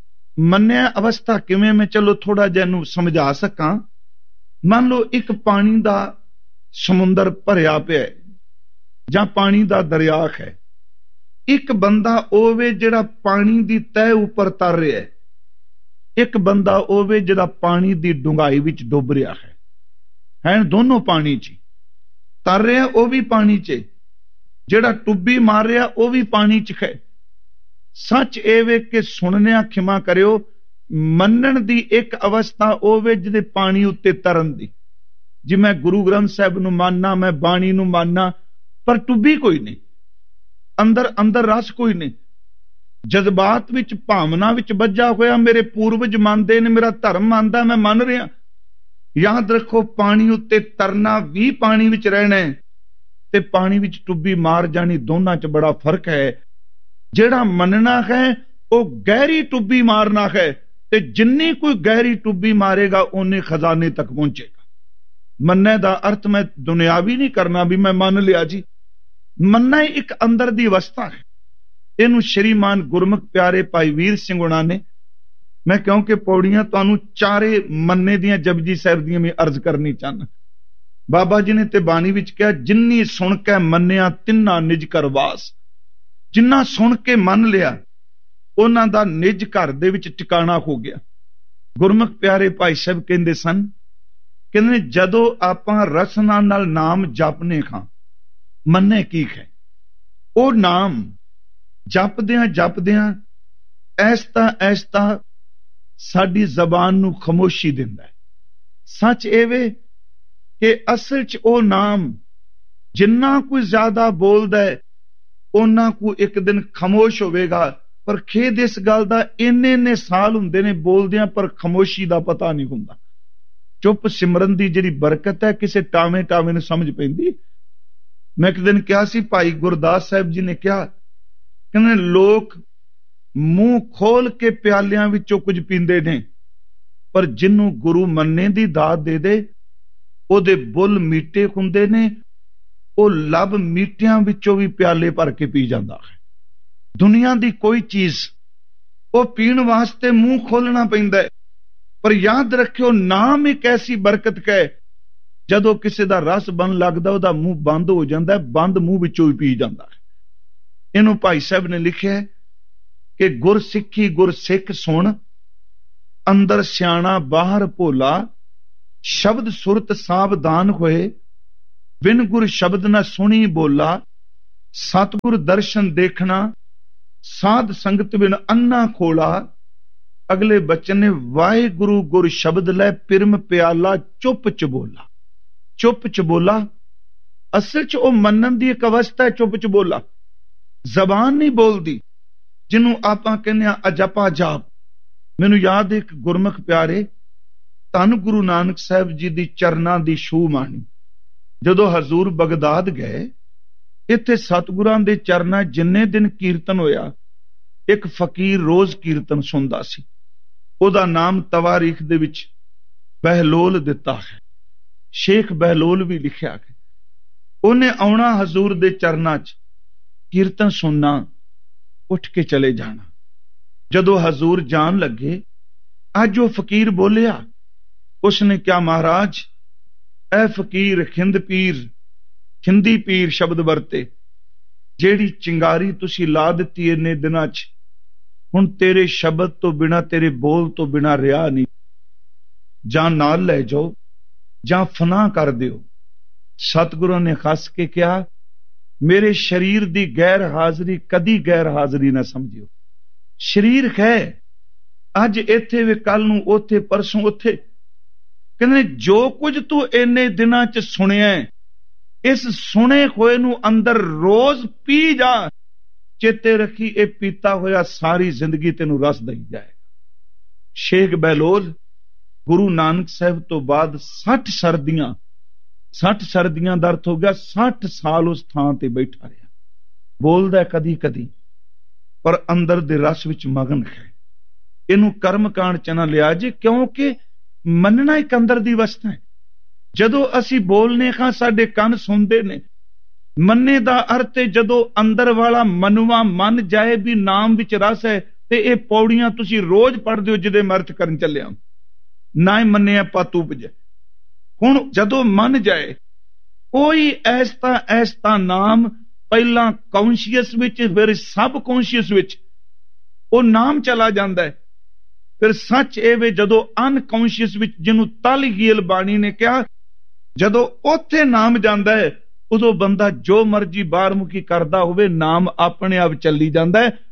ਮੰਨਿਆ ਅਵਸਥਾ ਕਿਵੇਂ, ਮੈਂ ਚਲੋ ਥੋੜਾ ਜਿਹਾ ਇਹਨੂੰ ਸਮਝਾ ਸਕਾਂ। ਮੰਨ ਲਓ ਇੱਕ ਪਾਣੀ ਦਾ ਸਮੁੰਦਰ ਭਰਿਆ ਪਿਆ ਹੈ, ਜਾਂ ਪਾਣੀ ਦਾ ਦਰਿਆ ਹੈ। ਇੱਕ ਬੰਦਾ ਹੋਵੇ ਜਿਹੜਾ ਪਾਣੀ ਦੀ ਤਹਿ ਉੱਪਰ ਤਰ ਰਿਹਾ ਹੈ, ਇੱਕ ਬੰਦਾ ਹੋਵੇ ਜਿਹੜਾ ਪਾਣੀ ਦੀ ਡੂੰਘਾਈ ਵਿੱਚ ਡੁੱਬ ਰਿਹਾ ਹੈ। ਹੈ ਦੋਨੋਂ ਪਾਣੀ 'ਚ ਤਰ ਰਿਹਾ, ਉਹ ਵੀ ਪਾਣੀ 'ਚ, ਜਿਹੜਾ ਟੁੱਬੀ ਮਾਰ ਰਿਹਾ ਉਹ ਵੀ ਪਾਣੀ 'ਚ ਹੈ। सच ਇਹ ਵੇ ਕਿ ਸੁਣਨਿਆਂ ਖਿਮਾ ਕਰਿਓ, ਮੰਨਣ ਦੀ ਇੱਕ ਅਵਸਥਾ ਉਹ ਵੇ ਜਿਹਦੇ ਪਾਣੀ ਉੱਤੇ ਤਰਨ ਦੀ। ਜੇ ਮੈਂ ਗੁਰੂ ਗ੍ਰੰਥ ਸਾਹਿਬ ਨੂੰ ਮੰਨਣਾ, ਮੈਂ ਬਾਣੀ ਨੂੰ ਮੰਨਣਾ, ਪਰ ਟੁੱਬੀ ਕੋਈ ਨਹੀਂ, ਅੰਦਰ ਅੰਦਰ ਰਸ ਕੋਈ ਨਹੀਂ, ਜਜ਼ਬਾਤ ਵਿੱਚ ਭਾਵਨਾ ਵਿੱਚ ਬੱਝਾ ਹੋਇਆ। ਮੇਰੇ ਪੂਰਵਜ ਮੰਨਦੇ ਨੇ, ਮੇਰਾ ਧਰਮ ਮੰਨਦਾ, ਮੈਂ ਮੰਨ ਰਿਹਾ। ਯਾਦ ਰੱਖੋ, ਪਾਣੀ ਉੱਤੇ ਤਰਨਾ ਵੀ ਪਾਣੀ ਵਿੱਚ ਰਹਿਣਾ ਹੈ ਤੇ ਪਾਣੀ ਵਿੱਚ ਟੁੱਬੀ ਮਾਰ ਜਾਣੀ, ਦੋਨਾਂ 'ਚ ਬੜਾ ਫਰਕ ਹੈ। ਜਿਹੜਾ ਮੰਨਣਾ ਹੈ ਉਹ ਗਹਿਰੀ ਟੁੱਬੀ ਮਾਰਨਾ ਹੈ, ਤੇ ਜਿੰਨੀ ਕੋਈ ਗਹਿਰੀ ਟੁੱਬੀ ਮਾਰੇਗਾ ਓਨੇ ਖਜ਼ਾਨੇ ਤੱਕ ਪਹੁੰਚੇਗਾ। ਮੰਨਣੇ ਦਾ ਅਰਥ ਮੈਂ ਦੁਨਿਆਵੀ ਨਹੀਂ ਕਰਨਾ ਵੀ ਮੈਂ ਮੰਨ ਲਿਆ ਜੀ। ਮੰਨਣਾ ਇੱਕ ਅੰਦਰ ਦੀ ਅਵਸਥਾ ਹੈ। ਇਹਨੂੰ ਸ਼੍ਰੀਮਾਨ ਗੁਰਮੁਖ ਪਿਆਰੇ ਭਾਈ ਵੀਰ ਸਿੰਘ ਹੁਣਾਂ ਨੇ, ਮੈਂ ਕਿਉਂਕਿ ਪੌੜੀਆਂ ਤੁਹਾਨੂੰ ਚਾਰੇ ਮੰਨੇ ਦੀਆਂ ਜਪਜੀ ਸਾਹਿਬ ਦੀਆਂ ਮੈਂ ਅਰਜ਼ ਕਰਨੀ ਚਾਹੁੰਦਾ। ਬਾਬਾ ਜੀ ਨੇ ਤੇ ਬਾਣੀ ਵਿੱਚ ਕਿਹਾ, ਜਿੰਨੀ ਸੁਣ ਕੇ ਮੰਨਿਆ ਤਿੰਨਾ ਨਿਜ ਘਰ ਵਾਸ। ਜਿੰਨਾ ਸੁਣ ਕੇ ਮੰਨ ਲਿਆ ਉਹਨਾਂ ਦਾ ਨਿਜ ਘਰ ਦੇ ਵਿੱਚ ਟਿਕਾਣਾ ਹੋ ਗਿਆ। ਗੁਰਮੁਖ ਪਿਆਰੇ ਭਾਈ ਸਾਹਿਬ ਕਹਿੰਦੇ ਸਨ, ਕਹਿੰਦੇ ਜਦੋਂ ਆਪਾਂ ਰਸਨਾ ਨਾਲ ਨਾਮ ਜਪਨੇ ਖਾਂ, ਮੰਨੇ ਕੀ ਹੈ, ਉਹ ਨਾਮ ਜਪਦਿਆਂ ਜਪਦਿਆਂ ਐਸਤਾ ਐਸਤਾ ਸਾਡੀ ਜ਼ਬਾਨ ਨੂੰ ਖਾਮੋਸ਼ੀ ਦਿੰਦਾ ਹੈ। ਸੱਚ ਇਹ ਵੇ ਕਿ ਅਸਲ 'ਚ ਉਹ ਨਾਮ ਜਿੰਨਾ ਕੋਈ ਜ਼ਿਆਦਾ ਬੋਲਦਾ ਹੈ ਉਹਨਾਂ ਕੋ ਇੱਕ ਦਿਨ ਖਾਮੋਸ਼ ਹੋਵੇਗਾ। ਪਰ ਖੇਦ ਇਸ ਗੱਲ ਦਾ, ਇੰਨੇ ਇੰਨੇ ਸਾਲ ਹੁੰਦੇ ਨੇ ਬੋਲਦਿਆਂ ਪਰ ਖਾਮੋਸ਼ੀ ਦਾ ਪਤਾ ਨਹੀਂ ਹੁੰਦਾ। ਚੁੱਪ ਸਿਮਰਨ ਦੀ ਜਿਹੜੀ ਬਰਕਤ ਹੈ ਕਿਸੇ ਟਾਵੇਂ ਟਾਵੇਂ ਨੂੰ ਸਮਝ ਪੈਂਦੀ। ਮੈਂ ਇੱਕ ਦਿਨ ਕਿਹਾ ਸੀ, ਭਾਈ ਗੁਰਦਾਸ ਸਾਹਿਬ ਜੀ ਨੇ ਕਿਹਾ, ਕਹਿੰਦੇ ਲੋਕ ਮੂੰਹ ਖੋਲ ਕੇ ਪਿਆਲਿਆਂ ਵਿੱਚੋਂ ਕੁਝ ਪੀਂਦੇ ਨੇ, ਪਰ ਜਿਹਨੂੰ ਗੁਰੂ ਮੰਨੇ ਦੀ ਦਾਤ ਦੇ ਦੇ ਉਹਦੇ ਬੁੱਲ ਮੀਟੇ ਹੁੰਦੇ ਨੇ, ਉਹ ਲੱਭ ਮੀਟਿਆਂ ਵਿੱਚੋਂ ਵੀ ਪਿਆਲੇ ਭਰ ਕੇ ਪੀ ਜਾਂਦਾ ਹੈ। ਦੁਨੀਆ ਦੀ ਕੋਈ ਚੀਜ਼ ਉਹ ਪੀਣ ਵਾਸਤੇ ਮੂੰਹ ਖੋਲਣਾ ਪੈਂਦਾ ਹੈ, ਪਰ ਯਾਦ ਰੱਖਿਓ ਨਾਮ ਇੱਕ ਐਸੀ ਬਰਕਤ ਹੈ, ਜਦੋਂ ਕਿਸੇ ਦਾ ਰਸ ਬਣ ਲੱਗਦਾ ਉਹਦਾ ਮੂੰਹ ਬੰਦ ਹੋ ਜਾਂਦਾ, ਬੰਦ ਮੂੰਹ ਵਿੱਚੋਂ ਹੀ ਪੀ ਜਾਂਦਾ ਹੈ। ਇਹਨੂੰ ਭਾਈ ਸਾਹਿਬ ਨੇ ਲਿਖਿਆ ਕਿ ਗੁਰ ਸਿੱਖੀ ਗੁਰ ਸਿੱਖ ਸੁਣ, ਅੰਦਰ ਸਿਆਣਾ ਬਾਹਰ ਭੋਲਾ, ਸ਼ਬਦ ਸੁਰਤ ਸਾਵਧਾਨ ਹੋਏ, ਬਿਨ ਗੁਰ ਸ਼ਬਦ ਨਾ ਸੁਣੀ ਬੋਲਾ, ਸਤਿਗੁਰ ਦਰਸ਼ਨ ਦੇਖਣਾ, ਸਾਧ ਸੰਗਤ ਬਿਨ ਅੰਨਾ ਖੋਲਾ। ਅਗਲੇ ਬਚਨ ਨੇ, ਵਾਹਿਗੁਰੂ ਗੁਰ ਸ਼ਬਦ ਲੈ ਪਿਰਮ ਪਿਆਲਾ, ਚੁੱਪ ਚ ਬੋਲਾ। ਚੁੱਪ ਚ ਬੋਲਾ ਅਸਲ ਚ ਉਹ ਮੰਨਣ ਦੀ ਇੱਕ ਅਵਸਥਾ ਹੈ। ਚੁੱਪ ਚ ਬੋਲਾ ਜ਼ਬਾਨ ਨਹੀਂ ਬੋਲਦੀ, ਜਿਹਨੂੰ ਆਪਾਂ ਕਹਿੰਦੇ ਆ ਅਜਪਾ ਜਾਪ। ਮੈਨੂੰ ਯਾਦ ਇੱਕ ਗੁਰਮੁਖ ਪਿਆਰੇ ਧੰਨ ਗੁਰੂ ਨਾਨਕ ਸਾਹਿਬ ਜੀ ਦੀ ਚਰਨਾਂ ਦੀ ਛੂਹ ਮਾਣੀ। ਜਦੋਂ ਹਜ਼ੂਰ ਬਗਦਾਦ ਗਏ, ਇੱਥੇ ਸਤਿਗੁਰਾਂ ਦੇ ਚਰਨਾਂ ਜਿੰਨੇ ਦਿਨ ਕੀਰਤਨ ਹੋਇਆ, ਇੱਕ ਫਕੀਰ ਰੋਜ਼ ਕੀਰਤਨ ਸੁਣਦਾ ਸੀ। ਉਹਦਾ ਨਾਮ ਤਵਾਰੀਖ ਦੇ ਵਿੱਚ ਬਹਿਲੋਲ ਦਿੱਤਾ ਹੈ, ਸ਼ੇਖ ਬਹਿਲੋਲ ਵੀ ਲਿਖਿਆ ਹੈ। ਉਹਨੇ ਆਉਣਾ ਹਜ਼ੂਰ ਦੇ ਚਰਨਾਂ 'ਚ, ਕੀਰਤਨ ਸੁਣਨਾ, ਉੱਠ ਕੇ ਚਲੇ ਜਾਣਾ। ਜਦੋਂ ਹਜ਼ੂਰ ਜਾਣ ਲੱਗੇ, ਅੱਜ ਉਹ ਫਕੀਰ ਬੋਲਿਆ, ਉਸਨੇ ਕਿਹਾ, ਮਹਾਰਾਜ ਐ ਫਕੀਰ ਖਿੰਦ ਪੀਰ, ਖਿੰਦੀ ਪੀਰ ਸ਼ਬਦ ਵਰਤੇ, ਜਿਹੜੀ ਚਿੰਗਾਰੀ ਤੁਸੀਂ ਲਾ ਦਿੱਤੀ ਇੰਨੇ ਦਿਨਾਂ 'ਚ, ਹੁਣ ਤੇਰੇ ਸ਼ਬਦ ਤੋਂ ਬਿਨਾਂ, ਤੇਰੇ ਬੋਲ ਤੋਂ ਬਿਨਾਂ ਰਿਹਾ ਨਹੀਂ। ਜਾਂ ਨਾਲ ਲੈ ਜਾਓ ਜਾਂ ਫਨਾ ਕਰ ਦਿਓ। ਸਤਿਗੁਰਾਂ ਨੇ ਹੱਸ ਕੇ ਕਿਹਾ, ਮੇਰੇ ਸਰੀਰ ਦੀ ਗੈਰ ਹਾਜ਼ਰੀ ਕਦੀ ਗੈਰ ਹਾਜ਼ਰੀ ਨਾ ਸਮਝਿਓ। ਸਰੀਰ ਹੈ, ਅੱਜ ਇੱਥੇ ਵੇ, ਕੱਲ ਨੂੰ ਉੱਥੇ, ਪਰਸੋਂ ਉੱਥੇ। ਕਹਿੰਦੇ ਜੋ ਕੁਝ ਤੂੰ ਇੰਨੇ ਦਿਨਾਂ 'ਚ ਸੁਣਿਆ, ਇਸ ਸੁਣੇ ਹੋਏ ਨੂੰ ਅੰਦਰ ਰੋਜ਼ ਪੀ ਜਾ। ਚੇਤੇ ਰੱਖੀ, ਇਹ ਪੀਤਾ ਹੋਇਆ ਸਾਰੀ ਜ਼ਿੰਦਗੀ ਤੈਨੂੰ ਰਸ ਦਈ ਜਾਏਗਾ। ਸ਼ੇਖ ਬਹਿਲੋਲ ਗੁਰੂ ਨਾਨਕ ਸਾਹਿਬ ਤੋਂ ਬਾਅਦ ਸੱਠ ਸਰਦੀਆਂ ਸੱਠ ਸਰਦੀਆਂ ਦਾ ਅਰਥ ਹੋ ਗਿਆ ਸੱਠ ਸਾਲ ਉਸ ਥਾਂ ਤੇ ਬੈਠਾ ਰਿਹਾ। ਬੋਲਦਾ ਕਦੀ ਕਦੀ, ਪਰ ਅੰਦਰ ਦੇ ਰਸ ਵਿੱਚ ਮਗਨ ਹੈ। ਇਹਨੂੰ ਕਰਮ ਕਾਂਡ ਚ ਨਾ ਲਿਆ ਜੇ, ਕਿਉਂਕਿ ਮੰਨਣਾ ਇੱਕ ਅੰਦਰ ਦੀ ਅਵਸਥਾ ਹੈ। ਜਦੋਂ ਅਸੀਂ ਬੋਲਨੇ ਹਾਂ ਸਾਡੇ ਕੰਨ ਸੁਣਦੇ ਨੇ। ਮੰਨੇ ਦਾ ਅਰਥ ਹੈ ਜਦੋਂ ਅੰਦਰ ਵਾਲਾ ਮਨਵਾ ਮੰਨ ਜਾਏ ਵੀ ਨਾਮ ਵਿੱਚ ਰਸ ਹੈ। ਤੇ ਇਹ ਪੌੜੀਆਂ ਤੁਸੀਂ ਰੋਜ਼ ਪੜ੍ਹਦੇ ਹੋ ਜਿਹਦੇ ਮੈਂ ਅਰਥ ਕਰਨ ਚੱਲਿਆ। ਨਾ ਹੀ ਮੰਨਿਆ ਪਾਤੂ ਉਪਜੇ। ਹੁਣ ਜਦੋਂ ਮੰਨ ਜਾਏ, ਕੋਈ ਐਸਤਾ ਐਸਤਾ ਨਾਮ ਪਹਿਲਾਂ ਕੌਨਸ਼ੀਅਸ ਵਿੱਚ, ਫਿਰ ਸਬ ਕੌਨਸ਼ੀਅਸ ਵਿੱਚ ਉਹ ਨਾਮ ਚਲਾ ਜਾਂਦਾ ਹੈ। ਫਿਰ ਸੱਚ ਇਹ ਵੇ ਜਦੋਂ ਅਨਕੌਨਸ਼ੀਅਸ ਵਿੱਚ, ਜਿਹਨੂੰ ਤਾਲੀਗੀਲ ਬਾਣੀ ਨੇ ਕਿਹਾ, ਜਦੋਂ ਉੱਥੇ ਨਾਮ ਜਾਂਦਾ ਹੈ, ਉਦੋਂ ਬੰਦਾ ਜੋ ਮਰਜੀ ਬਾਹਰਮੁਖੀ ਕਰਦਾ ਹੋਵੇ, ਨਾਮ ਆਪਣੇ ਆਪ ਚੱਲੀ ਜਾਂਦਾ ਹੈ।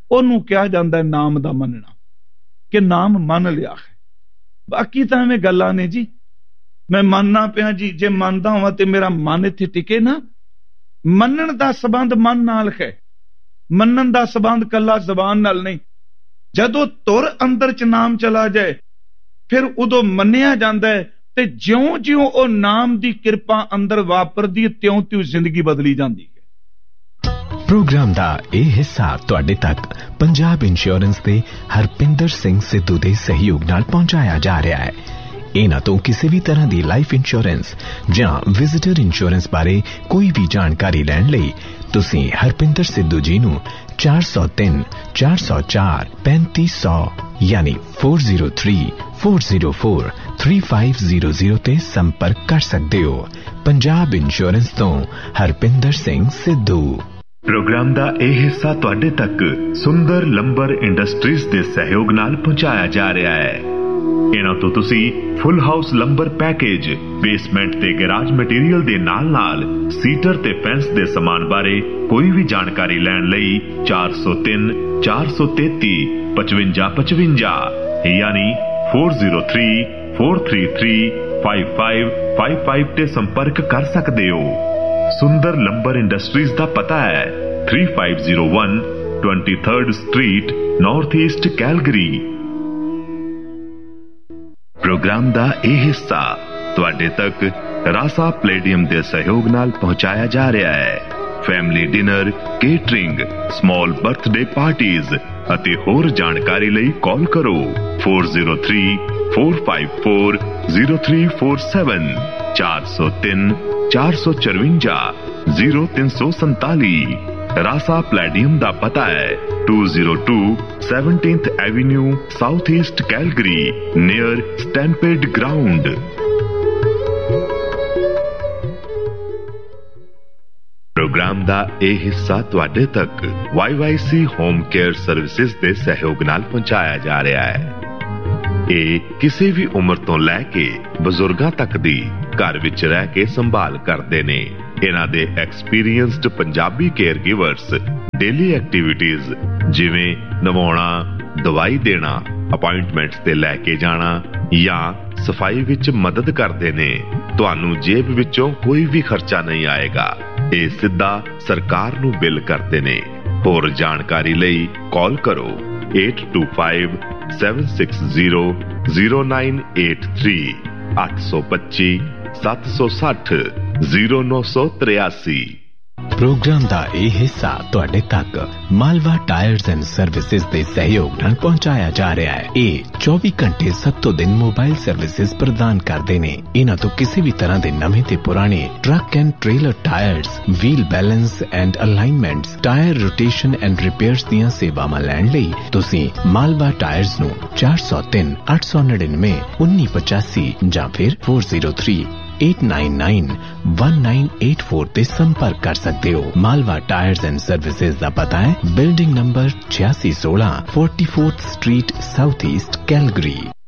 ਉਹਨੂੰ ਕਿਹਾ ਜਾਂਦਾ ਨਾਮ ਦਾ ਮੰਨਣਾ, ਕਿ ਨਾਮ ਮੰਨ ਲਿਆ ਹੈ। ਬਾਕੀ ਤਾਂ ਐਵੇਂ ਗੱਲਾਂ ਨੇ ਜੀ, ਮੈਂ ਮੰਨਣਾ ਪਿਆ ਜੀ, ਜੇ ਮੰਨਦਾ ਹਾਂ ਤੇ ਮੇਰਾ ਮਨ ਇੱਥੇ ਟਿਕੇ ਨਾ। ਮੰਨਣ ਦਾ ਸੰਬੰਧ ਮਨ ਨਾਲ ਹੈ, ਮੰਨਣ ਦਾ ਸੰਬੰਧ ਕੱਲਾ ਜ਼ਬਾਨ ਨਾਲ ਨਹੀਂ। ਜਦੋਂ ਤੁਰ ਅੰਦਰ ਚ ਨਾਮ ਚਲਾ ਜਾਏ ਫਿਰ ਉਦੋਂ ਮੰਨਿਆ ਜਾਂਦਾ ਹੈ, ਤੇ ਜਿਉਂ ਜਿਉਂ ਉਹ ਨਾਮ ਦੀ ਕਿਰਪਾ ਅੰਦਰ ਵਾਪਰਦੀ ਤਿਉਂ ਤਿਉਂ ਜ਼ਿੰਦਗੀ ਬਦਲੀ ਜਾਂਦੀ ਹੈ। ਪ੍ਰੋਗਰਾਮ ਦਾ ਇਹ ਹਿੱਸਾ ਤੁਹਾਡੇ ਤੱਕ ਪੰਜਾਬ ਇੰਸ਼ੋਰੈਂਸ ਦੇ ਹਰਪਿੰਦਰ ਸਿੰਘ ਸਿੱਧੂ ਦੇ ਸਹਿਯੋਗ ਨਾਲ ਪਹੁੰਚਾਇਆ ਜਾ ਰਿਹਾ ਹੈ। ਇਹਨਾਂ ਤੋਂ ਕਿਸੇ ਵੀ ਤਰ੍ਹਾਂ ਦੀ ਲਾਈਫ ਇੰਸ਼ੋਰੈਂਸ ਜਾਂ ਵਿਜ਼ਿਟਰ ਇੰਸ਼ੋਰੈਂਸ ਬਾਰੇ ਕੋਈ ਵੀ ਜਾਣਕਾਰੀ ਲੈਣ ਲਈ ਤੁਸੀਂ ਹਰਪਿੰਦਰ ਸਿੱਧੂ ਜੀ ਨੂੰ ਚਾਰ ਸੌ ਤਿੰਨ ਚਾਰ ਸੌ ਚਾਰ ਪੈਂਤੀ ਸੌ ਯਾਨੀ ਚਾਰ ਸੌ ਤਿੰਨ ਚਾਰ ਸੌ ਚਾਰ ਤਿੰਨ ਪੰਜ ਜ਼ੀਰੋ ਜ਼ੀਰੋ ਤੇ ਸੰਪਰਕ ਕਰ ਸਕਦੇ ਹੋ। ਪੰਜਾਬ ਇੰਸ਼ੋਰੈਂਸ ਤੋਂ ਹਰਪਿੰਦਰ ਸਿੰਘ ਸਿੱਧੂ। ਪ੍ਰੋਗਰਾਮ ਦਾ ਇਹ ਹਿੱਸਾ ਤੁਹਾਡੇ ਤੱਕ ਸੁੰਦਰ ਲੰਬਰ ਇੰਡਸਟਰੀਜ਼ ਦੇ ਸਹਿਯੋਗ ਨਾਲ ਪਹੁੰਚਾਇਆ ਜਾ ਰਿਹਾ ਹੈ। ਇਹਨਾਂ ਤੋਂ ਤੁਸੀਂ ਫੁੱਲ ਹਾਊਸ ਲੰਬਰ ਪੈਕੇਜ, ਬੇਸਮੈਂਟ ਤੇ ਗੈਰਾਜ ਮਟੀਰੀਅਲ ਦੇ ਨਾਲ ਨਾਲ ਸੀਟਰ ਤੇ ਫੈਂਸ ਦੇ ਸਮਾਨ ਬਾਰੇ ਕੋਈ ਵੀ ਜਾਣਕਾਰੀ ਲੈਣ ਲਈ ਚਾਰ ਸੌ ਤਿੰਨ ਚਾਰ ਸੌ ਤੇਤੀ ਪਚਵੰਜਾ ਪਚਵੰਜਾ ਯਾਨੀ ਚਾਰ ਸੌ ਤਿੰਨ ਚਾਰ ਸੌ ਤੀਹ ਪੰਜ ਪੰਜ ਪੰਜ ਪੰਜ ਤੇ ਸੰਪਰਕ ਕਰ ਸਕਦੇ ਹੋ। ਸੁੰਦਰ ਲੰਬਰ ਇੰਡਸਟਰੀਜ਼ ਦਾ ਪਤਾ ਹੈ ਤਿੰਨ ਪੰਜ ਜ਼ੀਰੋ ਇੱਕ ਤੀਹ street north East Calgary. Programme ਦਾ ਇਹ ਹਿੱਸਾ ਤੁਹਾਡੇ ਤੱਕ ਰਾਸਾ ਪਲੇਡੀਅਮ ਦੇ ਸਹਿਯੋਗ ਨਾਲ ਪਹੁੰਚਾਇਆ ਜਾ ਰਿਹਾ ਹੈ। Family dinner, catering, small birthday parties ਅਤੇ ਹੋਰ ਜਾਣਕਾਰੀ ਲਈ ਕਾਲ ਕਰੋ ਚਾਰ ਜ਼ੀਰੋ ਤਿੰਨ ਚਾਰ ਪੰਜ ਚਾਰ ਜ਼ੀਰੋ ਤਿੰਨ ਚਾਰ ਸੱਤ ਚਾਰ ਸੌ ਤਿੰਨ ਚਾਰ ਸੌ ਚੁਰੰਜਾ ਜ਼ੀਰੋ ਤਿੰਨ ਸੌ ਸੰਤਾਲੀ। ਰਾਸਾ ਪਲੇਡੀਅਮ ਦਾ ਪਤਾ ਹੈ ਦੋ ਜ਼ੀਰੋ ਦੋ ਸੈਵਨਟੀਨਥ avenue south East Calgary near ਸਟੈਂਪੇਡ ground. Programme ਦਾ ਇਹ ਹਿੱਸਾ ਤੁਹਾਡੇ ਤੱਕ why Y C home care services ਦੇ ਸਹਿਯੋਗ ਨਾਲ ਪਹੁੰਚਾਇਆ ਜਾ ਰਿਹਾ ਹੈ। ਇਹ ਕਿਸੇ ਵੀ ਉਮਰ ਤੋਂ ਲੈ ਕੇ ਬਜ਼ੁਰਗਾਂ ਤੱਕ ਦੀ ਘਰ ਵਿੱਚ ਰਹਿ ਕੇ ਸੰਭਾਲ ਕਰਦੇ ਨੇ। ਇਹਨਾਂ ਦੇ experienced Punjabi care ਗਿਵਰਸ daily activities ਜਿਵੇਂ ਨਵਾਉਣਾ, ਦਵਾਈ ਦੇਣਾ, ਅਪਾਇੰਟਮੈਂਟਸ ਤੇ ਲੈ ਕੇ ਜਾਣਾ ਜਾਂ ਸਫਾਈ ਵਿੱਚ ਮਦਦ ਕਰਦੇ ਨੇ। ਤੁਹਾਨੂੰ ਜੇਬ ਵਿੱਚੋਂ ਕੋਈ ਵੀ ਖਰਚਾ ਨਹੀਂ ਆਏਗਾ। ਇਹ ਸਿੱਧਾ ਸਰਕਾਰ ਨੂੰ ਬਿੱਲ ਕਰਦੇ ਨੇ। ਹੋਰ ਜਾਣਕਾਰੀ ਲਈ ਕਾਲ ਕਰੋ ਅੱਠ ਦੋ ਪੰਜ ਸੱਤ ਛੇ ਜ਼ੀਰੋ ਜ਼ੀਰੋ ਨੌ ਅੱਠ ਤਿੰਨ ਅੱਠ ਦੋ ਪੰਜ ਸੱਤ ਸੱਤ ਜ਼ੀਰੋ ਜ਼ੀਰੋ ਨੌ ਤਿਰਾਸੀ। ਪ੍ਰੋਗਰਾਮ ਦਾ ਇਹ ਹਿੱਸਾ ਤੁਹਾਡੇ ਤੱਕ ਮਾਲਵਾ ਟਾਇਰਸ ਐਂਡ ਸਰਵਿਸਿਜ਼ ਦੇ ਸਹਿਯੋਗ ਨਾਲ ਪਹੁੰਚਾਇਆ ਜਾ ਰਿਹਾ ਹੈ। ਇਹ ਚੌਵੀ ਘੰਟੇ ਸੱਤੋਂ ਦਿਨ ਮੋਬਾਈਲ ਸਰਵਿਸਿਜ਼ ਪ੍ਰਦਾਨ ਕਰਦੇ ਨੇ। ਇਹਨਾਂ ਤੋਂ ਕਿਸੇ ਵੀ ਤਰ੍ਹਾਂ ਦੇ ਨਵੇਂ ਤੇ ਪੁਰਾਣੇ truck and trailer tyres, wheel balance and ਅਲਾਈਨਮੈਂਟਸ, tyre rotation and repairs ਦੀਆਂ ਸੇਵਾਵਾਂ ਲੈਣ ਲਈ ਤੁਸੀਂ ਮਾਲਵਾ ਟਾਇਰਸ ਨੂੰ ਚਾਰ ਸੌ ਤਿੰਨ ਅੱਠ ਸੌ ਨੜਿਨਵੇਂ ਉੱਨੀ ਪਚਾਸੀ ਜਾਂ ਫਿਰ ਚਾਰ ਜ਼ੀਰੋ ਤਿੰਨ ਅੱਠ ਨੌ ਨੌ ਇੱਕ ਨੌ ਅੱਠ ਚਾਰ ਤੇ ਸੰਪਰਕ ਕਰ ਸਕਦੇ ਹੋ। ਮਾਲਵਾ ਟਾਇਰਸ ਐਂਡ ਸਰਵਿਸਿਜ਼ ਦਾ ਪਤਾ ਹੈ ਬਿਲਡਿੰਗ ਨੰਬਰ ਛਿਆਸੀ ਸੋਲਾਂ ਚੌਵਾਲੀਵੀਂ ਸਟਰੀਟ ਸਾਊਥ ਈਸਟ ਕੈਲਗਰੀ।